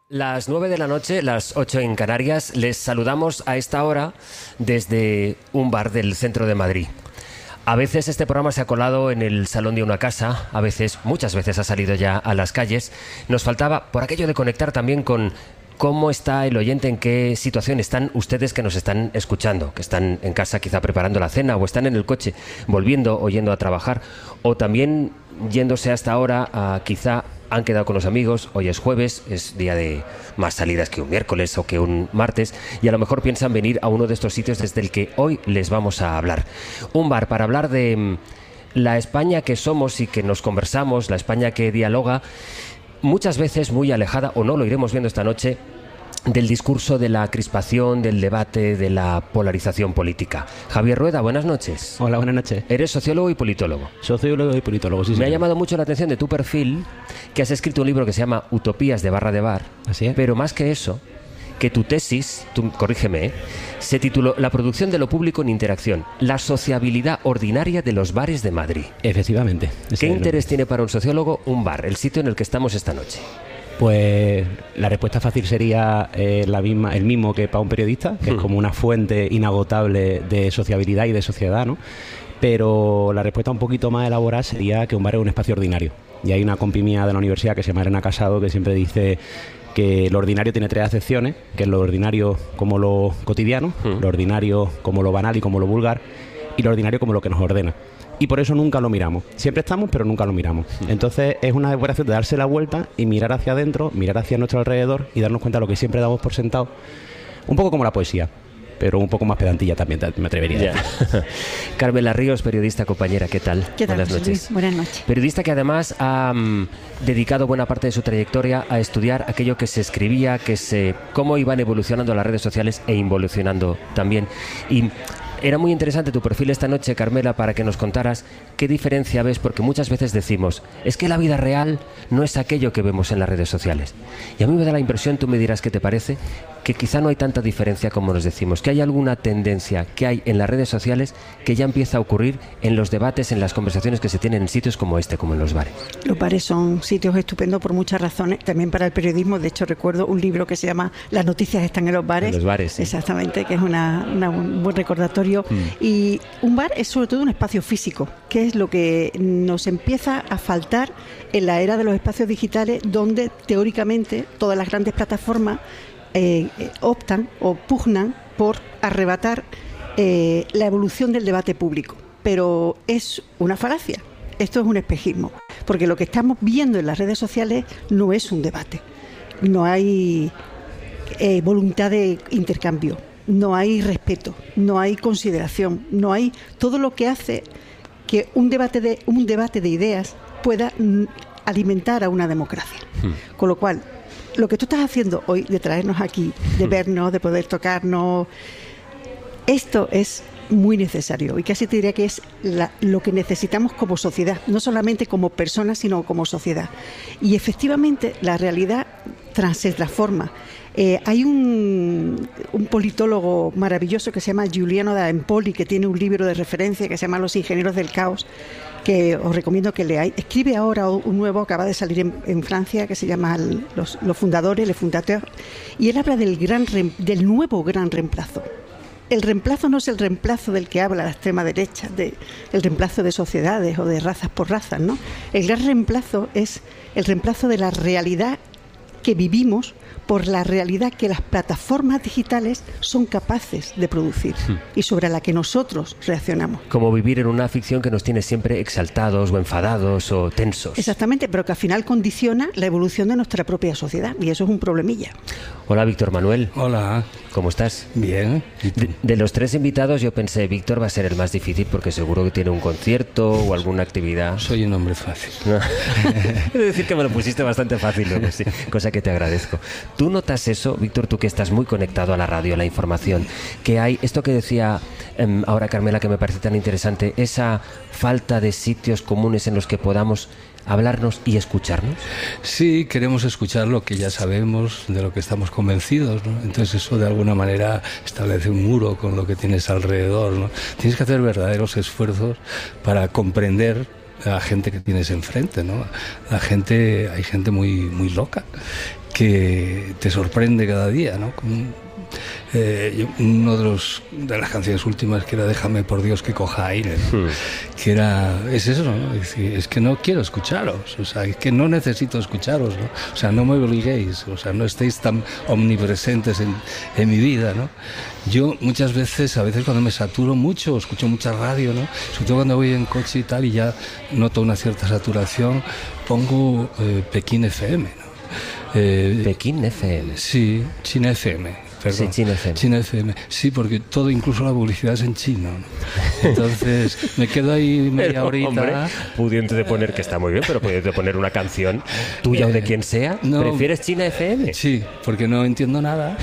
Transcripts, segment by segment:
Las 9 de la noche, las 8 en Canarias, les saludamos a esta hora desde un bar del centro de Madrid. A veces este programa se ha colado en el salón de una casa, a veces, muchas veces ha salido ya a las calles. Nos faltaba, por aquello de conectar también con cómo está el oyente, en qué situación están ustedes que nos están escuchando, que están en casa quizá preparando la cena o están en el coche volviendo o yendo a trabajar, o también yéndose hasta ahora a quizá han quedado con los amigos, hoy es jueves, es día de más salidas que un miércoles o que un martes, y a lo mejor piensan venir a uno de estos sitios desde el que hoy les vamos a hablar. Un bar para hablar de la España que somos y que nos conversamos, la España que dialoga, muchas veces muy alejada, o no, lo iremos viendo esta noche, del discurso, de la crispación, del debate, de la polarización política. Javier Rueda, buenas noches. Hola, buenas noches. Eres sociólogo y politólogo. Sociólogo y politólogo, sí. Me ha llamado mucho la atención de tu perfil que has escrito un libro que se llama Utopías de Barra de Bar. Así es. Pero más que eso, que tu tesis, corrígeme, se tituló La producción de lo público en interacción, la sociabilidad ordinaria de los bares de Madrid. Efectivamente. ¿Qué interés tiene para un sociólogo un bar, el sitio en el que estamos esta noche? Pues la respuesta fácil sería el mismo que para un periodista, que es como una fuente inagotable de sociabilidad y de sociedad, ¿no? Pero la respuesta un poquito más elaborada sería que un bar es un espacio ordinario. Y hay una compi mía de la universidad que se llama Elena Casado que siempre dice que lo ordinario tiene tres acepciones, que es lo ordinario como lo cotidiano, lo ordinario como lo banal y como lo vulgar, y lo ordinario como lo que nos ordena. Y por eso nunca lo miramos. Siempre estamos, pero nunca lo miramos. Entonces es una operación de darse la vuelta y mirar hacia adentro, mirar hacia nuestro alrededor y darnos cuenta de lo que siempre damos por sentado. Un poco como la poesía, pero un poco más pedantilla también, me atrevería a decir. Carmela Ríos, periodista, compañera, ¿qué tal? ¿Qué tal? Buenas noches. Buenas noches. Periodista que además ha dedicado buena parte de su trayectoria a estudiar aquello que se escribía, cómo iban evolucionando las redes sociales e involucionando también. Y era muy interesante tu perfil esta noche, Carmela, para que nos contaras qué diferencia ves, porque muchas veces decimos, es que la vida real no es aquello que vemos en las redes sociales. Y a mí me da la impresión, tú me dirás qué te parece, que quizá no hay tanta diferencia como nos decimos, que hay alguna tendencia que hay en las redes sociales que ya empieza a ocurrir en los debates, en las conversaciones que se tienen en sitios como este, como en los bares. Los bares son sitios estupendos por muchas razones, también para el periodismo. De hecho, recuerdo un libro que se llama Las noticias están en los bares. En los bares, sí. Exactamente, que es un buen recordatorio. Y un bar es sobre todo un espacio físico, que es lo que nos empieza a faltar en la era de los espacios digitales, donde teóricamente todas las grandes plataformas optan o pugnan por arrebatar la evolución del debate público. Pero es una falacia, esto es un espejismo, porque lo que estamos viendo en las redes sociales no es un debate, no hay voluntad de intercambio, no hay respeto, no hay consideración, no hay todo lo que hace que un debate de ideas pueda alimentar a una democracia. Con lo cual, lo que tú estás haciendo hoy, de traernos aquí, de vernos, de poder tocarnos, esto es muy necesario y casi te diría que es lo que necesitamos como sociedad, no solamente como personas, sino como sociedad. Y efectivamente la realidad se transforma. Hay un politólogo maravilloso que se llama Giuliano da Empoli, que tiene un libro de referencia que se llama Los ingenieros del caos, que os recomiendo que leáis. Escribe ahora un nuevo, acaba de salir en Francia, que se llama Los fundadores, Les Fondateurs, y él habla del nuevo gran reemplazo. El reemplazo no es el reemplazo del que habla la extrema derecha, el reemplazo de sociedades o de razas por razas, ¿no? El gran reemplazo es el reemplazo de la realidad que vivimos por la realidad que las plataformas digitales son capaces de producir y sobre la que nosotros reaccionamos. Como vivir en una ficción que nos tiene siempre exaltados o enfadados o tensos. Exactamente, pero que al final condiciona la evolución de nuestra propia sociedad, y eso es un problemilla. Hola, Víctor Manuel. Hola. ¿Cómo estás? Bien. De los tres invitados yo pensé, Víctor va a ser el más difícil porque seguro que tiene un concierto o alguna actividad. Soy un hombre fácil. He de decir que me lo pusiste bastante fácil luego, sí, cosa que te agradezco. ¿Tú notas eso, Víctor, tú que estás muy conectado a la radio, a la información, que hay esto que decía ahora Carmela, que me parece tan interesante, esa falta de sitios comunes en los que podamos hablarnos y escucharnos? Sí, queremos escuchar lo que ya sabemos, de lo que estamos convencidos, ¿no? Entonces eso de alguna manera establece un muro con lo que tienes alrededor, ¿no? Tienes que hacer verdaderos esfuerzos para comprender a la gente que tienes enfrente, ¿no? Hay gente muy, muy loca que te sorprende cada día, ¿no? Uno de las canciones últimas, que era Déjame por Dios que coja aire, ¿no? Que es eso, ¿no? Es que no quiero escucharos, o sea, es que no necesito escucharos, ¿no? O sea, no me obliguéis, o sea, no estéis tan omnipresentes en mi vida, ¿no? Yo muchas veces, a veces cuando me saturo mucho, escucho mucha radio, ¿no? Sobre todo cuando voy en coche y tal, y ya noto una cierta saturación, pongo Pekín FM, ¿no? Pekín FM. Sí, China FM. Perdón. Sí, China FM. Sí, porque todo, incluso la publicidad, es en chino, ¿no? Entonces me quedo ahí media horita. Hombre, pudiéndote poner, que está muy bien, pero pudiéndote poner una canción tuya o de quien sea, no, ¿prefieres China FM? Sí, porque no entiendo nada.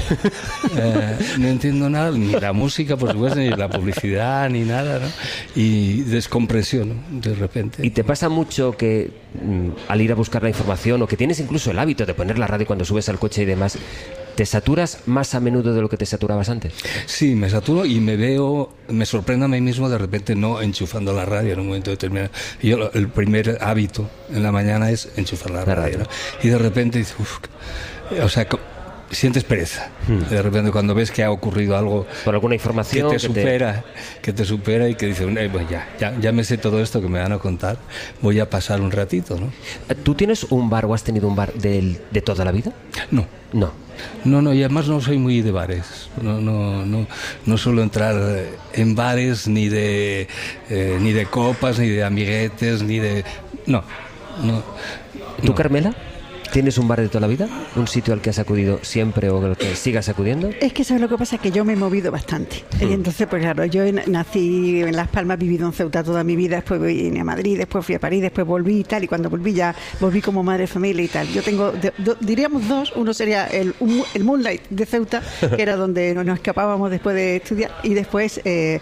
No entiendo nada, ni la música, por supuesto, ni la publicidad, ni nada, ¿no? Y descompresión, ¿no? De repente. ¿Y te pasa mucho que al ir a buscar la información, o que tienes incluso el hábito de poner la radio cuando subes al coche y demás, te saturas más a menudo de lo que te saturabas antes? Sí, me saturo y me sorprendo a mí mismo de repente no enchufando la radio en un momento determinado. Yo, el primer hábito en la mañana es enchufar la radio, ¿no? Y de repente dices, o sea, sientes pereza. De repente, cuando ves que ha ocurrido algo por alguna información que te supera y que dices, pues ya me sé todo esto que me van a contar, voy a pasar un ratito, ¿no? ¿Tú tienes un bar o has tenido un bar de toda la vida? No. No, y además no soy muy de bares. No suelo entrar en bares ni de copas, ni de amiguetes, ni de... No. ¿Tú, Carmela? ¿Tienes un bar de toda la vida? ¿Un sitio al que has acudido siempre o al que sigas acudiendo? Es que ¿sabes lo que pasa? Que yo me he movido bastante. Y entonces, pues claro, yo nací en Las Palmas, he vivido en Ceuta toda mi vida, después vine a Madrid, después fui a París, después volví y tal, y cuando volví ya volví como madre de familia y tal. Yo tengo, diríamos dos, uno sería el Moonlight de Ceuta, que era donde nos escapábamos después de estudiar, y después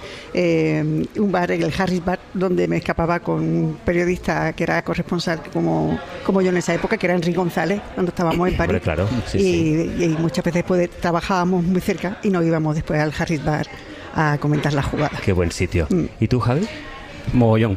un bar, el Harris Bar, donde me escapaba con un periodista que era corresponsal como yo en esa época, que era Enrique González, cuando estábamos en París. Hombre, claro, y muchas veces después trabajábamos muy cerca y nos íbamos después al Harris Bar a comentar la jugada. Qué buen sitio. ¿Y tú, Javi? Mogollón.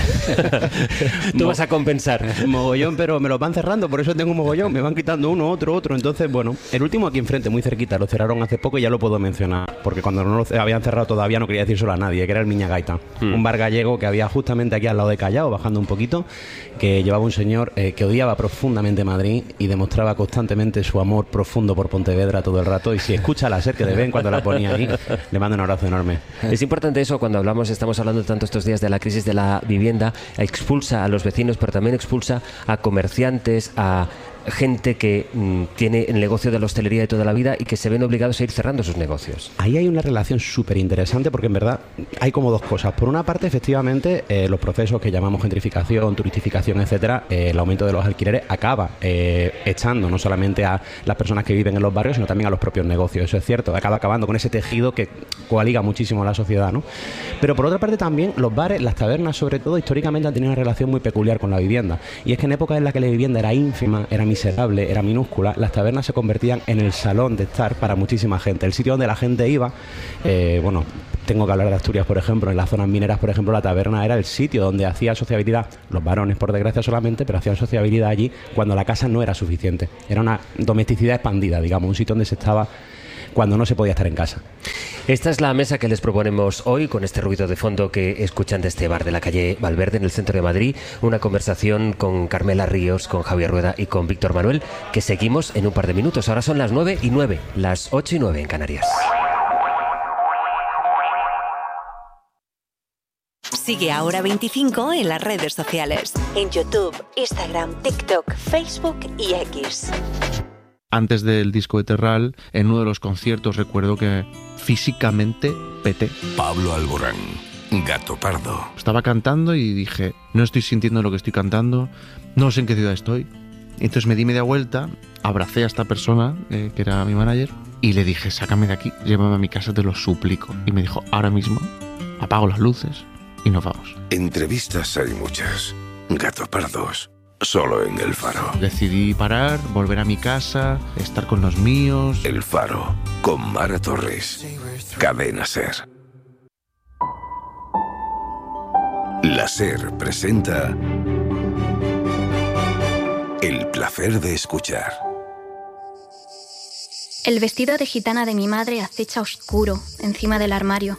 Tú vas a compensar. Mogollón, pero me los van cerrando, por eso tengo un mogollón. Me van quitando uno, otro. Entonces, bueno, el último aquí enfrente, muy cerquita, lo cerraron hace poco y ya lo puedo mencionar. Porque cuando no lo habían cerrado todavía no quería decírselo a nadie, que era el Miña Gaita. Un bar gallego que había justamente aquí al lado de Callao, bajando un poquito, que llevaba un señor que odiaba profundamente Madrid y demostraba constantemente su amor profundo por Pontevedra todo el rato. Y si escucha la SER, que de vez en cuando la ponía ahí, le mando un abrazo enorme. Es importante eso cuando estamos hablando tanto estos días de la crisis de la vivienda. Expulsa a los vecinos, pero también expulsa a comerciantes, a gente que tiene el negocio de la hostelería de toda la vida y que se ven obligados a ir cerrando sus negocios. Ahí hay una relación súper interesante porque en verdad hay como dos cosas. Por una parte, efectivamente, los procesos que llamamos gentrificación, turistificación, etcétera, el aumento de los alquileres acaba echando no solamente a las personas que viven en los barrios, sino también a los propios negocios. Eso es cierto, acaba acabando con ese tejido que coaliga muchísimo a la sociedad, ¿no? Pero por otra parte también los bares, las tabernas sobre todo, históricamente han tenido una relación muy peculiar con la vivienda. Y es que en épocas en las que la vivienda era ínfima, era miserable, era minúscula, las tabernas se convertían en el salón de estar para muchísima gente, el sitio donde la gente iba. Bueno, tengo que hablar de Asturias, por ejemplo, en las zonas mineras, por ejemplo, la taberna era el sitio donde hacía sociabilidad, los varones por desgracia solamente, pero hacían sociabilidad allí cuando la casa no era suficiente. Era una domesticidad expandida, digamos, un sitio donde se estaba cuando no se podía estar en casa. Esta es la mesa que les proponemos hoy, con este ruido de fondo que escuchan de este bar de la calle Valverde, en el centro de Madrid. Una conversación con Carmela Ríos, con Javier Rueda y con Víctor Manuel, que seguimos en un par de minutos. Ahora son las 9:09, las 8:09 en Canarias. Sigue Ahora 25 en las redes sociales. En YouTube, Instagram, TikTok, Facebook y X. Antes del disco de Terral, en uno de los conciertos recuerdo que físicamente peté. Pablo Alborán, Gato Pardo. Estaba cantando y dije, no estoy sintiendo lo que estoy cantando, no sé en qué ciudad estoy. Entonces me di media vuelta, abracé a esta persona, que era mi manager, y le dije, sácame de aquí, llévame a mi casa, te lo suplico. Y me dijo, ahora mismo, apago las luces y nos vamos. Entrevistas hay muchas. Gato Pardos. Solo en El Faro. Decidí parar, volver a mi casa, estar con los míos. El Faro, con Mara Torres. Cadena SER. La SER presenta El placer de escuchar. El vestido de gitana de mi madre acecha oscuro encima del armario.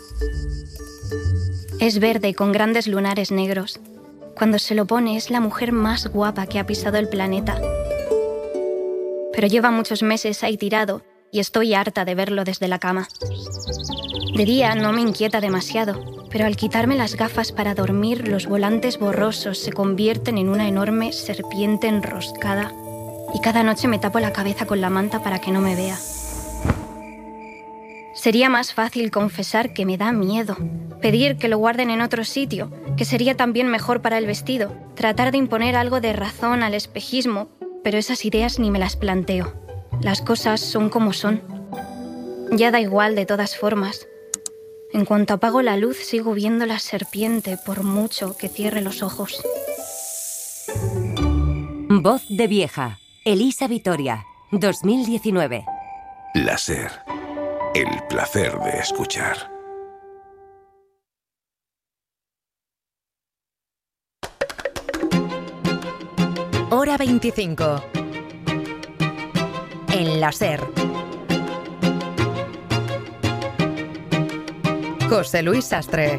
Es verde con grandes lunares negros. Cuando se lo pone es la mujer más guapa que ha pisado el planeta. Pero lleva muchos meses ahí tirado y estoy harta de verlo desde la cama. De día no me inquieta demasiado, pero al quitarme las gafas para dormir, los volantes borrosos se convierten en una enorme serpiente enroscada y cada noche me tapo la cabeza con la manta para que no me vea. Sería más fácil confesar que me da miedo, pedir que lo guarden en otro sitio, que sería también mejor para el vestido, tratar de imponer algo de razón al espejismo, pero esas ideas ni me las planteo. Las cosas son como son. Ya da igual de todas formas. En cuanto apago la luz sigo viendo la serpiente por mucho que cierre los ojos. Voz de vieja, Elisa Vitoria, 2019. La SER. El placer de escuchar. Hora 25. En la SER. José Luis Sastre.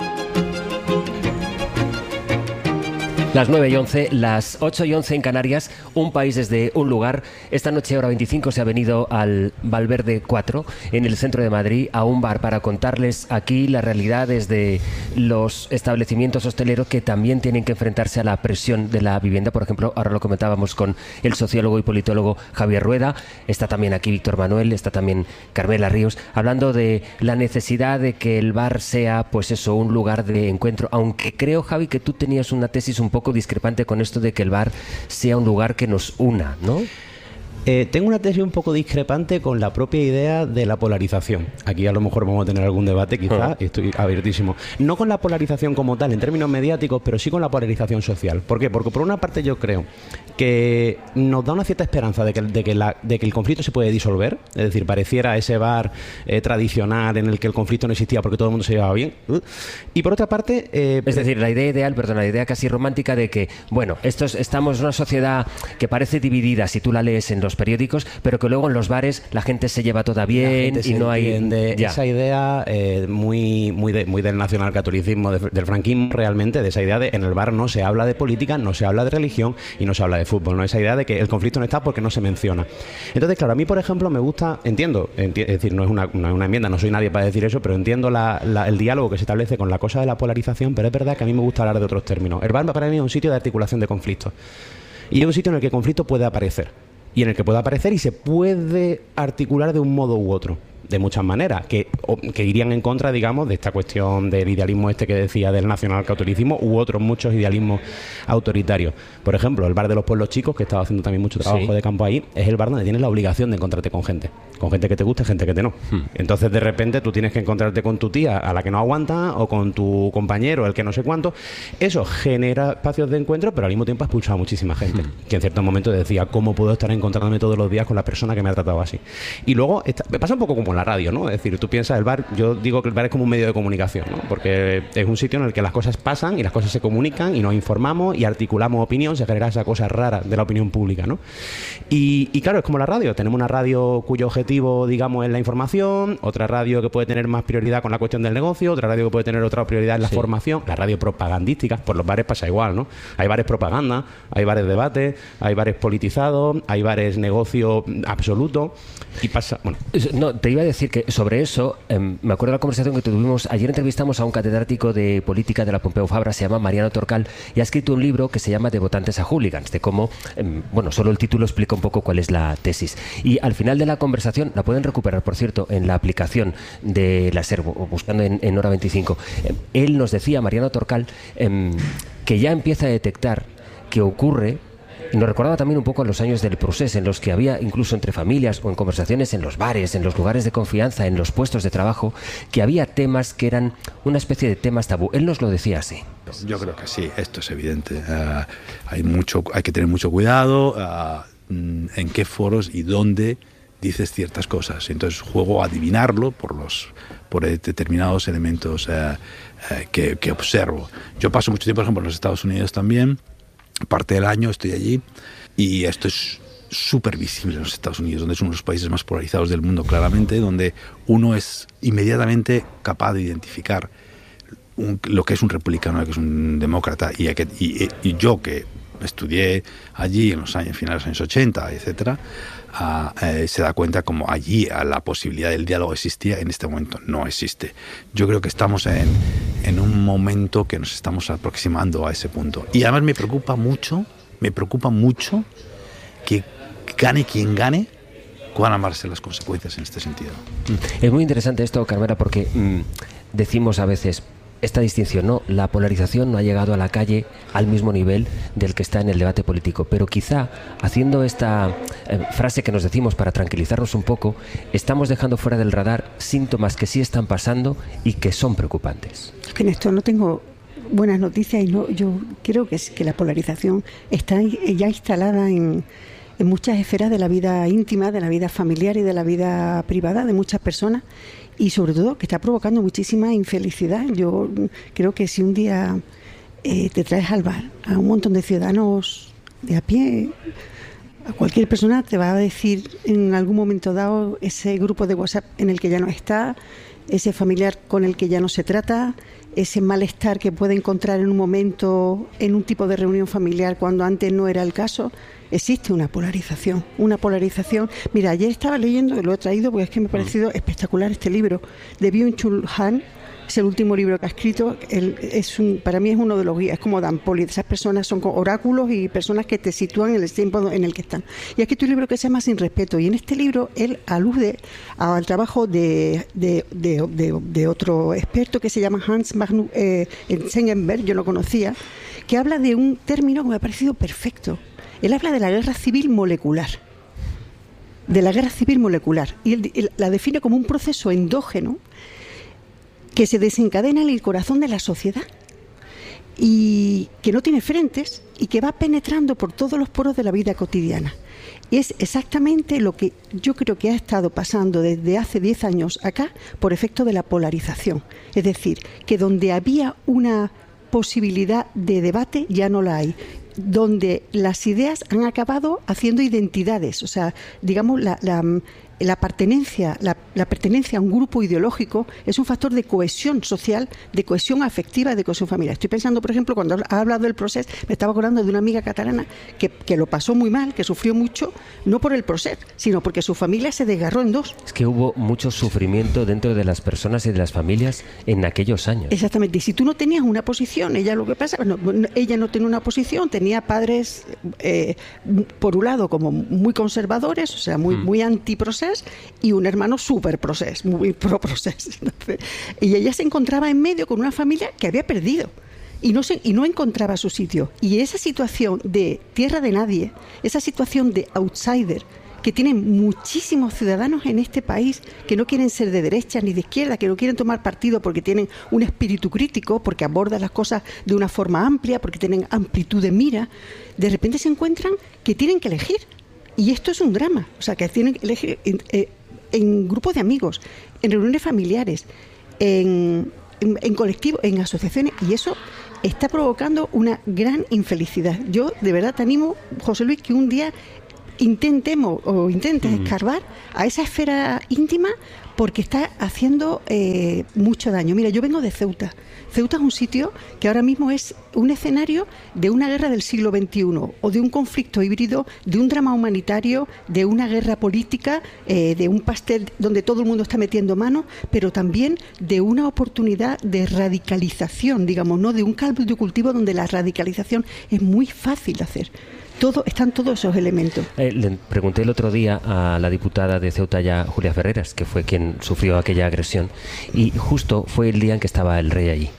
Las 9:11, las 8:11 en Canarias, un país desde un lugar. Esta noche, hora 25, se ha venido al Valverde 4, en el centro de Madrid, a un bar para contarles aquí la realidad desde los establecimientos hosteleros que también tienen que enfrentarse a la presión de la vivienda. Por ejemplo, ahora lo comentábamos con el sociólogo y politólogo Javier Rueda. Está también aquí Víctor Manuel, está también Carmela Ríos, hablando de la necesidad de que el bar sea, pues eso, un lugar de encuentro. Aunque creo, Javi, que tú tenías una tesis un poco discrepante con esto de que el bar sea un lugar que nos una, ¿no? Tengo una tesis un poco discrepante con la propia idea de la polarización. Aquí a lo mejor vamos a tener algún debate, quizás, estoy abiertísimo. No con la polarización como tal, en términos mediáticos, pero sí con la polarización social. ¿Por qué? Porque por una parte yo creo que nos da una cierta esperanza de que el conflicto se puede disolver. Es decir, pareciera ese bar tradicional en el que el conflicto no existía porque todo el mundo se llevaba bien. Y por otra parte... es decir, la idea ideal, perdón, la idea casi romántica de que, bueno, estamos en una sociedad que parece dividida si tú la lees en los periódicos, pero que luego en los bares la gente se lleva toda bien y no hay... Esa idea muy del nacionalcatolicismo, del franquismo realmente, de esa idea de en el bar no se habla de política, no se habla de religión y no se habla de fútbol, ¿no? Esa idea de que el conflicto no está porque no se menciona. Entonces, claro, a mí, por ejemplo, me gusta, es decir, no es una enmienda, no soy nadie para decir eso, pero entiendo el diálogo que se establece con la cosa de la polarización, pero es verdad que a mí me gusta hablar de otros términos. El bar para mí es un sitio de articulación de conflictos y es un sitio en el que el conflicto puede aparecer. Y en el que puede aparecer y se puede articular de un modo u otro, de muchas maneras, que irían en contra, digamos, de esta cuestión del idealismo que decía del nacionalcatolicismo u otros muchos idealismos autoritarios. Por ejemplo, el bar de los pueblos chicos, que estaba haciendo también mucho trabajo de campo ahí, es el bar donde tienes la obligación de encontrarte con gente que te guste, gente que te no. Entonces, de repente, tú tienes que encontrarte con tu tía a la que no aguanta o con tu compañero, el que no sé cuánto. Eso genera espacios de encuentro, pero al mismo tiempo ha expulsado a muchísima gente, que en ciertos momentos decía, ¿cómo puedo estar encontrándome todos los días con la persona que me ha tratado así? Y luego, me pasa un poco como en la radio, ¿no? Es decir, tú piensas, el bar, yo digo que el bar es como un medio de comunicación, ¿no? Porque es un sitio en el que las cosas pasan y las cosas se comunican y nos informamos y articulamos opinión, se genera esa cosa rara de la opinión pública, ¿no? Y claro, es como la radio. Tenemos una radio cuyo objetivo, digamos, es la información, otra radio que puede tener más prioridad con la cuestión del negocio, otra radio que puede tener otra prioridad en la formación, la radio propagandística. Por los bares pasa igual, ¿no? Hay bares propaganda, hay bares debate, hay bares politizados, hay bares negocio absoluto y pasa... Bueno. No, te iba a decir que sobre eso, me acuerdo de la conversación que tuvimos, ayer entrevistamos a un catedrático de política de la Pompeu Fabra, se llama Mariano Torcal, y ha escrito un libro que se llama De votantes a hooligans, de cómo, bueno, solo el título explica un poco cuál es la tesis. Y al final de la conversación, la pueden recuperar, por cierto, en la aplicación de la SER, buscando en Hora 25. Él nos decía, Mariano Torcal, que ya empieza a detectar que ocurre. Y nos recordaba también un poco a los años del procés, en los que había, incluso entre familias o en conversaciones en los bares, en los lugares de confianza, en los puestos de trabajo, que había temas que eran una especie de temas tabú. Él nos lo decía así. Yo creo que sí, esto es evidente. Hay que tener mucho cuidado en qué foros y dónde dices ciertas cosas. Entonces juego a adivinarlo por determinados elementos que observo. Yo paso mucho tiempo, por ejemplo, en los Estados Unidos también. Parte del año estoy allí y esto es súper visible en los Estados Unidos, donde es uno de los países más polarizados del mundo, claramente, donde uno es inmediatamente capaz de identificar lo que es un republicano, lo que es un demócrata, y yo que estudié allí en los años finales de los años 80, etcétera, se da cuenta como allí la posibilidad del diálogo existía, en este momento no existe. Yo creo que estamos en un momento que nos estamos aproximando a ese punto. Y además me preocupa mucho que gane quien gane, cuáles van a ser las consecuencias en este sentido. Es muy interesante esto, Carmela, porque decimos a veces esta distinción, ¿no? La polarización no ha llegado a la calle al mismo nivel del que está en el debate político, pero quizá haciendo esta frase que nos decimos para tranquilizarnos un poco, estamos dejando fuera del radar síntomas que sí están pasando y que son preocupantes. Es que en esto no tengo buenas noticias y yo creo que la polarización está ya instalada en muchas esferas de la vida íntima, de la vida familiar y de la vida privada de muchas personas, y sobre todo que está provocando muchísima infelicidad. Yo creo que si un día te traes al bar a un montón de ciudadanos de a pie, a cualquier persona te va a decir en algún momento dado ese grupo de WhatsApp en el que ya no está, ese familiar con el que ya no se trata, ese malestar que puede encontrar en un momento en un tipo de reunión familiar cuando antes no era el caso. Existe una polarización. Mira, ayer estaba leyendo, lo he traído porque es que me ha parecido espectacular este libro de Byung-Chul Han. Es el último libro que ha escrito. Para mí es uno de los guías, es como Dan Poli. Esas personas son oráculos y personas que te sitúan en el tiempo en el que están. Y ha escrito un libro que se llama Sin Respeto. Y en este libro él alude al trabajo de otro experto que se llama Hans Magnus Sengenberg, yo lo conocía, que habla de un término que me ha parecido perfecto. Él habla de la guerra civil molecular. Y él la define como un proceso endógeno que se desencadena en el corazón de la sociedad y que no tiene frentes y que va penetrando por todos los poros de la vida cotidiana. Y es exactamente lo que yo creo que ha estado pasando desde hace 10 años acá por efecto de la polarización. Es decir, que donde había una posibilidad de debate ya no la hay, donde las ideas han acabado haciendo identidades, o sea, digamos la pertenencia a un grupo ideológico es un factor de cohesión social, de cohesión afectiva, de cohesión familiar. Estoy pensando, por ejemplo, cuando ha hablado del Procés, me estaba acordando de una amiga catalana que lo pasó muy mal, que sufrió mucho, no por el Procés, sino porque su familia se desgarró en dos. Es que hubo mucho sufrimiento dentro de las personas y de las familias en aquellos años. Exactamente, y si tú no tenías una posición, ella lo que pasa, ella no tenía una posición, tenía padres, por un lado, como muy conservadores, o sea, muy anti-Procés, y un hermano súper Procés, muy pro-Procés. Y ella se encontraba en medio con una familia que había perdido y no encontraba su sitio. Y esa situación de tierra de nadie, esa situación de outsider que tienen muchísimos ciudadanos en este país que no quieren ser de derecha ni de izquierda, que no quieren tomar partido porque tienen un espíritu crítico, porque abordan las cosas de una forma amplia, porque tienen amplitud de mira, de repente se encuentran que tienen que elegir. Y esto es un drama, o sea, que tienen que elegir en grupos de amigos, en reuniones familiares, en colectivos, en asociaciones, y eso está provocando una gran infelicidad. Yo de verdad te animo, José Luis, que un día intentes escarbar a esa esfera íntima porque está haciendo mucho daño. Mira, yo vengo de Ceuta. Ceuta es un sitio que ahora mismo es un escenario de una guerra del siglo XXI o de un conflicto híbrido, de un drama humanitario, de una guerra política, de un pastel donde todo el mundo está metiendo mano, pero también de una oportunidad de radicalización, digamos, ¿no? De un caldo de cultivo donde la radicalización es muy fácil de hacer. Están todos esos elementos. Le pregunté el otro día a la diputada de Ceuta, ya Julia Ferreras, que fue quien sufrió aquella agresión, y justo fue el día en que estaba el rey allí.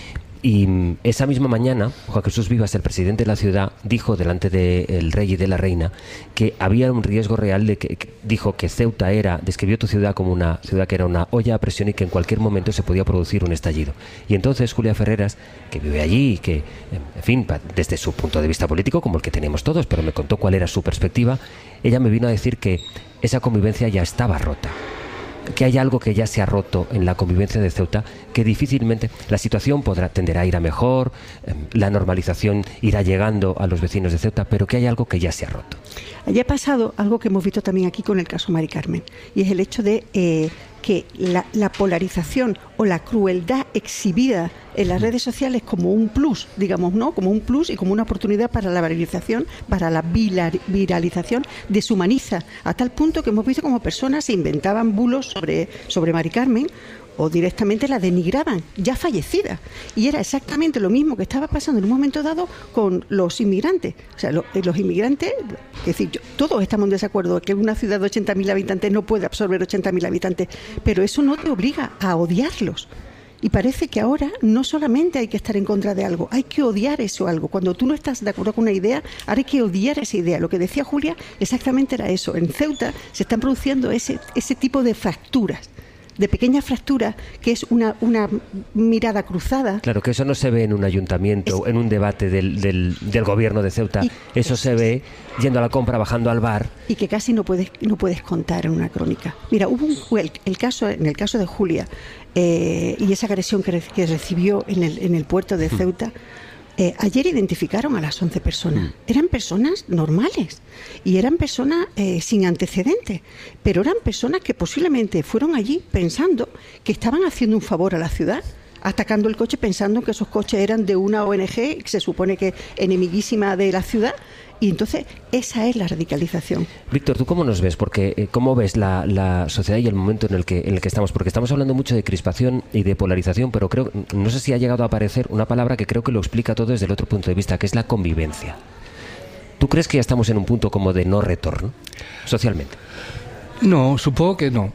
Y esa misma mañana, Juan Jesús Vivas, el presidente de la ciudad, dijo delante del rey y de la reina que había un riesgo real de que dijo que Ceuta describió tu ciudad como una ciudad que era una olla a presión y que en cualquier momento se podía producir un estallido. Y entonces Julia Ferreras, que vive allí y que, en fin, desde su punto de vista político, como el que tenemos todos, pero me contó cuál era su perspectiva, ella me vino a decir que esa convivencia ya estaba rota. que hay algo que ya se ha roto en la convivencia de Ceuta, que difícilmente la situación tenderá a ir a mejor, la normalización irá llegando a los vecinos de Ceuta, pero que hay algo que ya se ha roto. Allí ha pasado algo que hemos visto también aquí con el caso Mari Carmen, y es el hecho de que la polarización o la crueldad exhibida en las redes sociales como un plus, digamos, ¿no? Como un plus y como una oportunidad para la viralización, deshumaniza, a tal punto que hemos visto como personas se inventaban bulos sobre Mari Carmen, o directamente la denigraban, ya fallecida. Y era exactamente lo mismo que estaba pasando en un momento dado con los inmigrantes. O sea, los inmigrantes, es decir, todos estamos en desacuerdo que una ciudad de 80.000 habitantes no puede absorber 80.000 habitantes, pero eso no te obliga a odiarlos. Y parece que ahora no solamente hay que estar en contra de algo, hay que odiar eso algo. Cuando tú no estás de acuerdo con una idea, ahora hay que odiar esa idea. Lo que decía Julia exactamente era eso. En Ceuta se están produciendo ese tipo de fracturas, de pequeñas fracturas, que es una mirada cruzada. Claro, que eso no se ve en un ayuntamiento, en un debate del gobierno de Ceuta. Eso se ve yendo a la compra, bajando al bar. Y que casi no puedes contar en una crónica. Mira, hubo en el caso de Julia, y esa agresión que recibió en el puerto de Ceuta. Ayer identificaron a las 11 personas. Eran personas normales y eran personas sin antecedentes, pero eran personas que posiblemente fueron allí pensando que estaban haciendo un favor a la ciudad, atacando el coche pensando que esos coches eran de una ONG que se supone que enemiguísima de la ciudad. Y entonces esa es la radicalización. Víctor, ¿tú cómo nos ves? Porque ¿cómo ves la sociedad y el momento en el que estamos? Porque estamos hablando mucho de crispación y de polarización, pero no sé si ha llegado a aparecer una palabra que creo que lo explica todo desde el otro punto de vista, que es la convivencia. ¿Tú crees que ya estamos en un punto como de no retorno socialmente? No, supongo que no.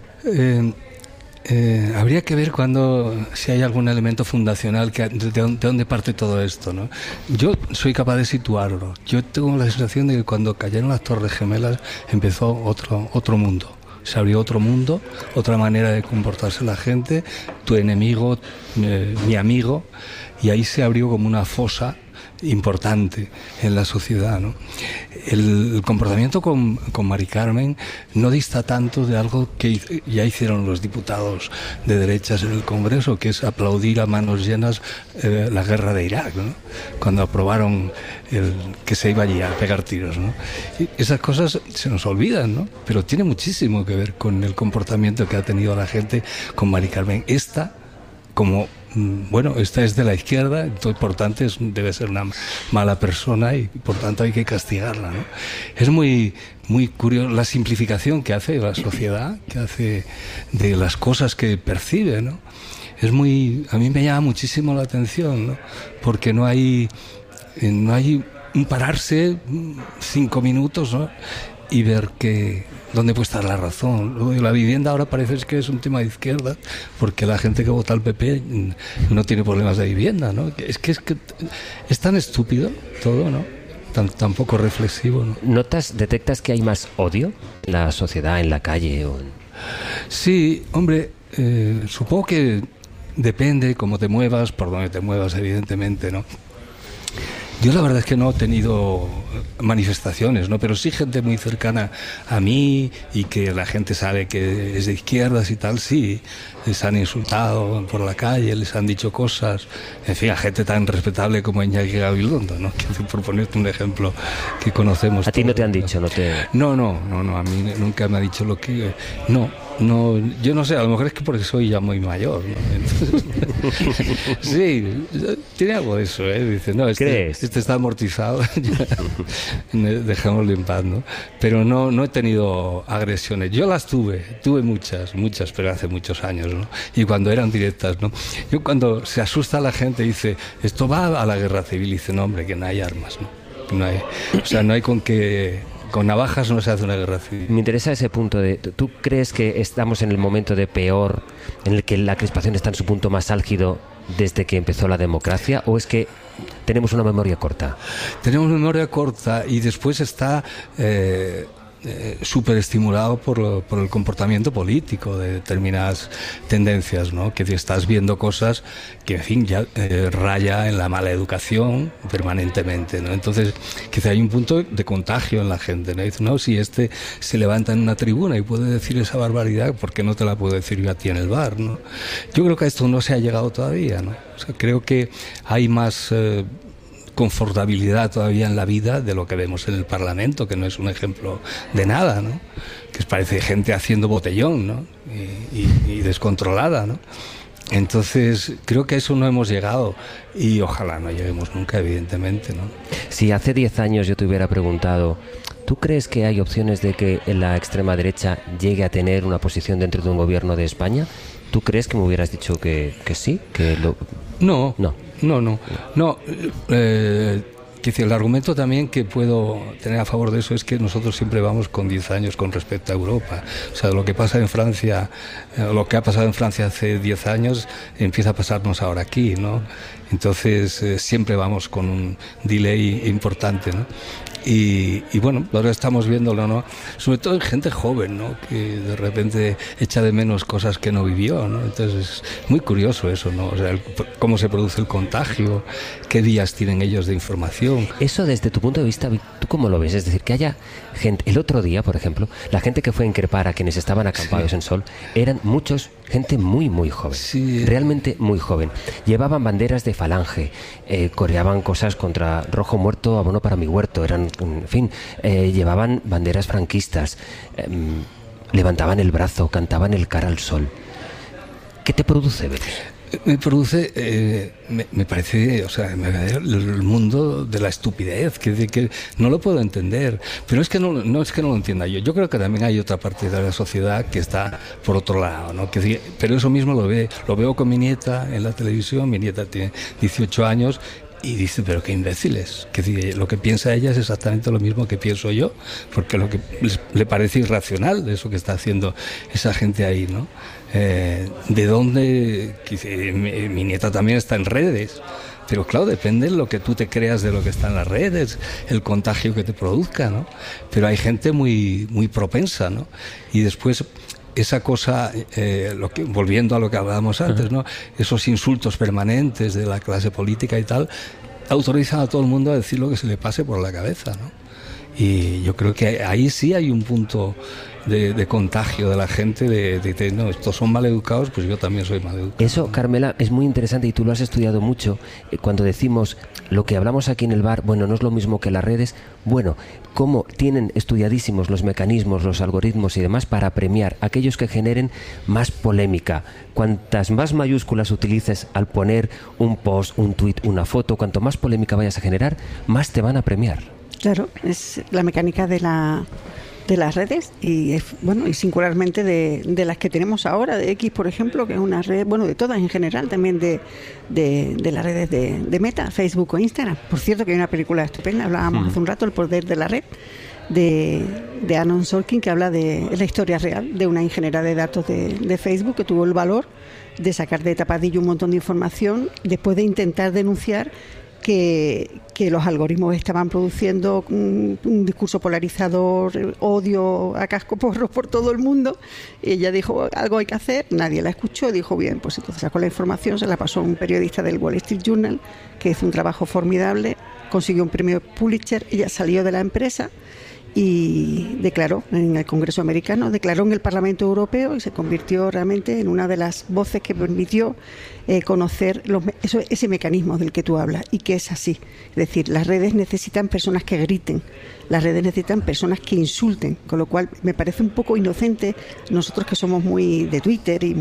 Habría que ver si hay algún elemento fundacional de dónde parte todo esto, ¿no? Yo soy capaz de situarlo. Yo tengo la sensación de que cuando cayeron las Torres Gemelas empezó otro mundo. Se abrió otro mundo, otra manera de comportarse la gente, tu enemigo, mi amigo, y ahí se abrió como una fosa importante en la sociedad, ¿no? El comportamiento con Mari Carmen no dista tanto de algo que ya hicieron los diputados de derechas en el Congreso, que es aplaudir a manos llenas la guerra de Irak, ¿no? Cuando aprobaron que se iba allí a pegar tiros, ¿no? Y esas cosas se nos olvidan, ¿no? Pero tiene muchísimo que ver con el comportamiento que ha tenido la gente con Mari Carmen. Esta es de la izquierda, entonces por tanto debe ser una mala persona y por tanto hay que castigarla, ¿no? Es muy, muy curioso la simplificación que hace la sociedad, que hace de las cosas que percibe, ¿no? A mí me llama muchísimo la atención, ¿no? Porque no hay un pararse 5 minutos, ¿no? Y ver dónde puede estar la razón. La vivienda ahora parece que es un tema de izquierda, porque la gente que vota al PP no tiene problemas de vivienda, ¿no? Es que es tan estúpido todo, ¿no? Tan poco reflexivo, ¿no? ¿Detectas que hay más odio en la sociedad, en la calle? Sí, hombre, supongo que depende cómo te muevas, por dónde te muevas, evidentemente, ¿no? Yo la verdad es que no he tenido manifestaciones, ¿no? Pero sí gente muy cercana a mí y que la gente sabe que es de izquierdas y tal, sí. Les han insultado por la calle, les han dicho cosas. En fin, a gente tan respetable como Iñaki Gabilondo, ¿no? Por ponerte un ejemplo que conocemos. ¿A ti no te han dicho? No, a mí nunca me ha dicho lo que... No, yo no sé, a lo mejor es que porque soy ya muy mayor, ¿no? Entonces, sí, tiene algo de eso, ¿eh? Dice, no, este está amortizado, dejémoslo en paz, ¿no? Pero no he tenido agresiones. Yo las tuve muchas, pero hace muchos años, ¿no? Y cuando eran directas, ¿no? Yo cuando se asusta la gente dice, esto va a la guerra civil, dice, no, hombre, que no hay armas, ¿no? No hay con qué... Con navajas no se hace una guerra civil. Me interesa ese punto ¿tú crees que estamos en el momento de peor, en el que la crispación está en su punto más álgido desde que empezó la democracia, o es que tenemos una memoria corta? Tenemos memoria corta y después está súper estimulado por el comportamiento político de determinadas tendencias, ¿no? Que estás viendo cosas que, en fin, ya raya en la mala educación permanentemente, ¿no? Entonces, quizá hay un punto de contagio en la gente, ¿no? Dice, no, si este se levanta en una tribuna y puede decir esa barbaridad, ¿por qué no te la puedo decir yo a ti en el bar, ¿no? Yo creo que a esto no se ha llegado todavía, ¿no? O sea, creo que hay más confortabilidad todavía en la vida de lo que vemos en el Parlamento, que no es un ejemplo de nada, ¿no? Que parece gente haciendo botellón, ¿no? Y descontrolada, ¿no? Entonces, creo que a eso no hemos llegado y ojalá no lleguemos nunca, evidentemente, ¿no? Si hace 10 años yo te hubiera preguntado, ¿tú crees que hay opciones de que la extrema derecha llegue a tener una posición dentro de un gobierno de España? ¿Tú crees que me hubieras dicho que sí? No. El argumento también que puedo tener a favor de eso es que nosotros siempre vamos con 10 años con respecto a Europa. O sea, lo que pasa en Francia, lo que ha pasado en Francia hace 10 años, empieza a pasarnos ahora aquí, ¿no? Entonces, siempre vamos con un delay importante, ¿no? Y bueno, ahora estamos viéndolo, ¿no? Sobre todo en gente joven, ¿no? Que de repente echa de menos cosas que no vivió, ¿no? Entonces es muy curioso eso, ¿no? O sea, cómo se produce el contagio, qué días tienen ellos de información. Eso desde tu punto de vista, ¿tú cómo lo ves? Es decir, que haya gente, el otro día, por ejemplo, la gente que fue a increpar a quienes estaban acampados en Sol, eran gente muy, muy joven, realmente muy joven. Llevaban banderas de Falange, coreaban cosas contra Rojo Muerto, abono para mi huerto, eran, en fin, llevaban banderas franquistas, levantaban el brazo, cantaban el cara al sol. ¿Qué te produce ver? Me produce, me parece, o sea, el mundo de la estupidez, que no lo puedo entender, pero es que no es que no lo entienda yo. Yo creo que también hay otra parte de la sociedad que está por otro lado, ¿no? Pero eso mismo lo veo con mi nieta en la televisión. Mi nieta tiene 18 años y dice, pero qué imbéciles, que lo que piensa ella es exactamente lo mismo que pienso yo, porque lo que le parece irracional de eso que está haciendo esa gente ahí, ¿no? ¿De dónde? Mi nieta también está en redes, pero claro, depende de lo que tú te creas de lo que está en las redes, el contagio que te produzca, ¿no? Pero hay gente muy, muy propensa, ¿no? Y después esa cosa, volviendo a lo que hablábamos antes, ¿no? Esos insultos permanentes de la clase política y tal, autorizan a todo el mundo a decir lo que se le pase por la cabeza, ¿no? Y yo creo que ahí sí hay un punto de contagio de la gente, de no, estos son maleducados, pues yo también soy maleducado. Eso, Carmela, es muy interesante y tú lo has estudiado mucho. Cuando decimos lo que hablamos aquí en el bar, bueno, no es lo mismo que las redes, bueno, cómo tienen estudiadísimos los mecanismos, los algoritmos y demás para premiar a aquellos que generen más polémica. Cuantas más mayúsculas utilices al poner un post, un tuit, una foto, cuanto más polémica vayas a generar, más te van a premiar. Claro, es la mecánica de las redes y singularmente de las que tenemos ahora, de X, por ejemplo, que es una red, bueno, de todas en general, también de las redes de Meta, Facebook o Instagram. Por cierto, que hay una película estupenda, hablábamos hace un rato, El poder de la red, de Aaron Sorkin, que habla de la historia real de una ingeniera de datos de Facebook que tuvo el valor de sacar de tapadillo un montón de información después de intentar denunciar que los algoritmos estaban produciendo un discurso polarizador, odio a cascoporros por todo el mundo. Y ella dijo, algo hay que hacer, nadie la escuchó, dijo, bien, pues entonces sacó la información, se la pasó a un periodista del Wall Street Journal, que hizo un trabajo formidable, consiguió un premio Pulitzer, ella salió de la empresa y declaró en el Congreso americano, declaró en el Parlamento Europeo y se convirtió realmente en una de las voces que permitió conocer ese mecanismo del que tú hablas y que es así. Es decir, las redes necesitan personas que griten, las redes necesitan personas que insulten, con lo cual me parece un poco inocente nosotros que somos muy de Twitter y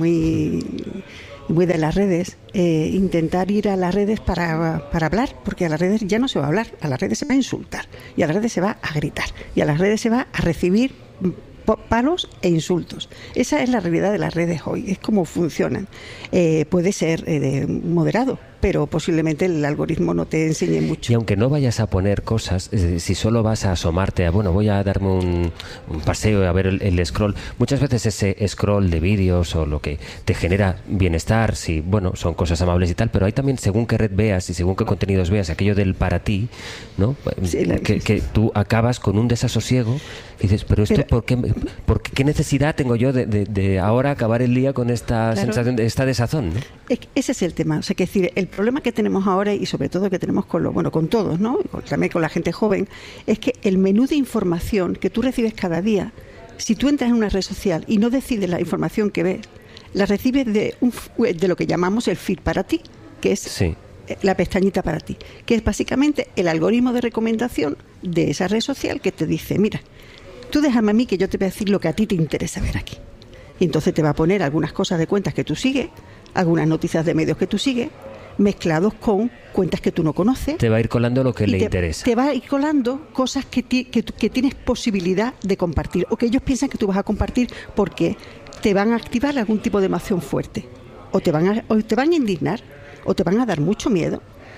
muy de las redes, intentar ir a las redes para hablar, porque a las redes ya no se va a hablar, a las redes se va a insultar y a las redes se va a gritar y a las redes se va a recibir palos e insultos. Esa es la realidad de las redes hoy, es como funcionan. Puede ser moderado, pero posiblemente el algoritmo no te enseñe mucho. Y aunque no vayas a poner cosas, si solo vas a asomarte a, voy a darme un paseo a ver el scroll, muchas veces ese scroll de vídeos o lo que te genera bienestar, si, son cosas amables y tal, pero hay también, según qué red veas y según qué contenidos veas, aquello del para ti, ¿no? Sí, que tú acabas con un desasosiego y dices, pero esto, ¿por qué necesidad tengo yo de ahora acabar el día con esta sensación, esta desazón, ¿no? Ese es el tema. O sea, que decir, el problema que tenemos ahora, y sobre todo que tenemos con todos, ¿no? También con la gente joven, es que el menú de información que tú recibes cada día, si tú entras en una red social y no decides la información que ves, la recibes de lo que llamamos el feed para ti, que es la pestañita para ti, que es básicamente el algoritmo de recomendación de esa red social que te dice, mira, tú déjame a mí que yo te voy a decir lo que a ti te interesa ver aquí. Y entonces te va a poner algunas cosas de cuentas que tú sigues, algunas noticias de medios que tú sigues, mezclados con cuentas que tú no conoces. Te va a ir colando lo que le interesa. Te va a ir colando cosas que tienes posibilidad de compartir o que ellos piensan que tú vas a compartir porque te van a activar algún tipo de emoción fuerte. O te van a indignar, o te van a dar mucho miedo,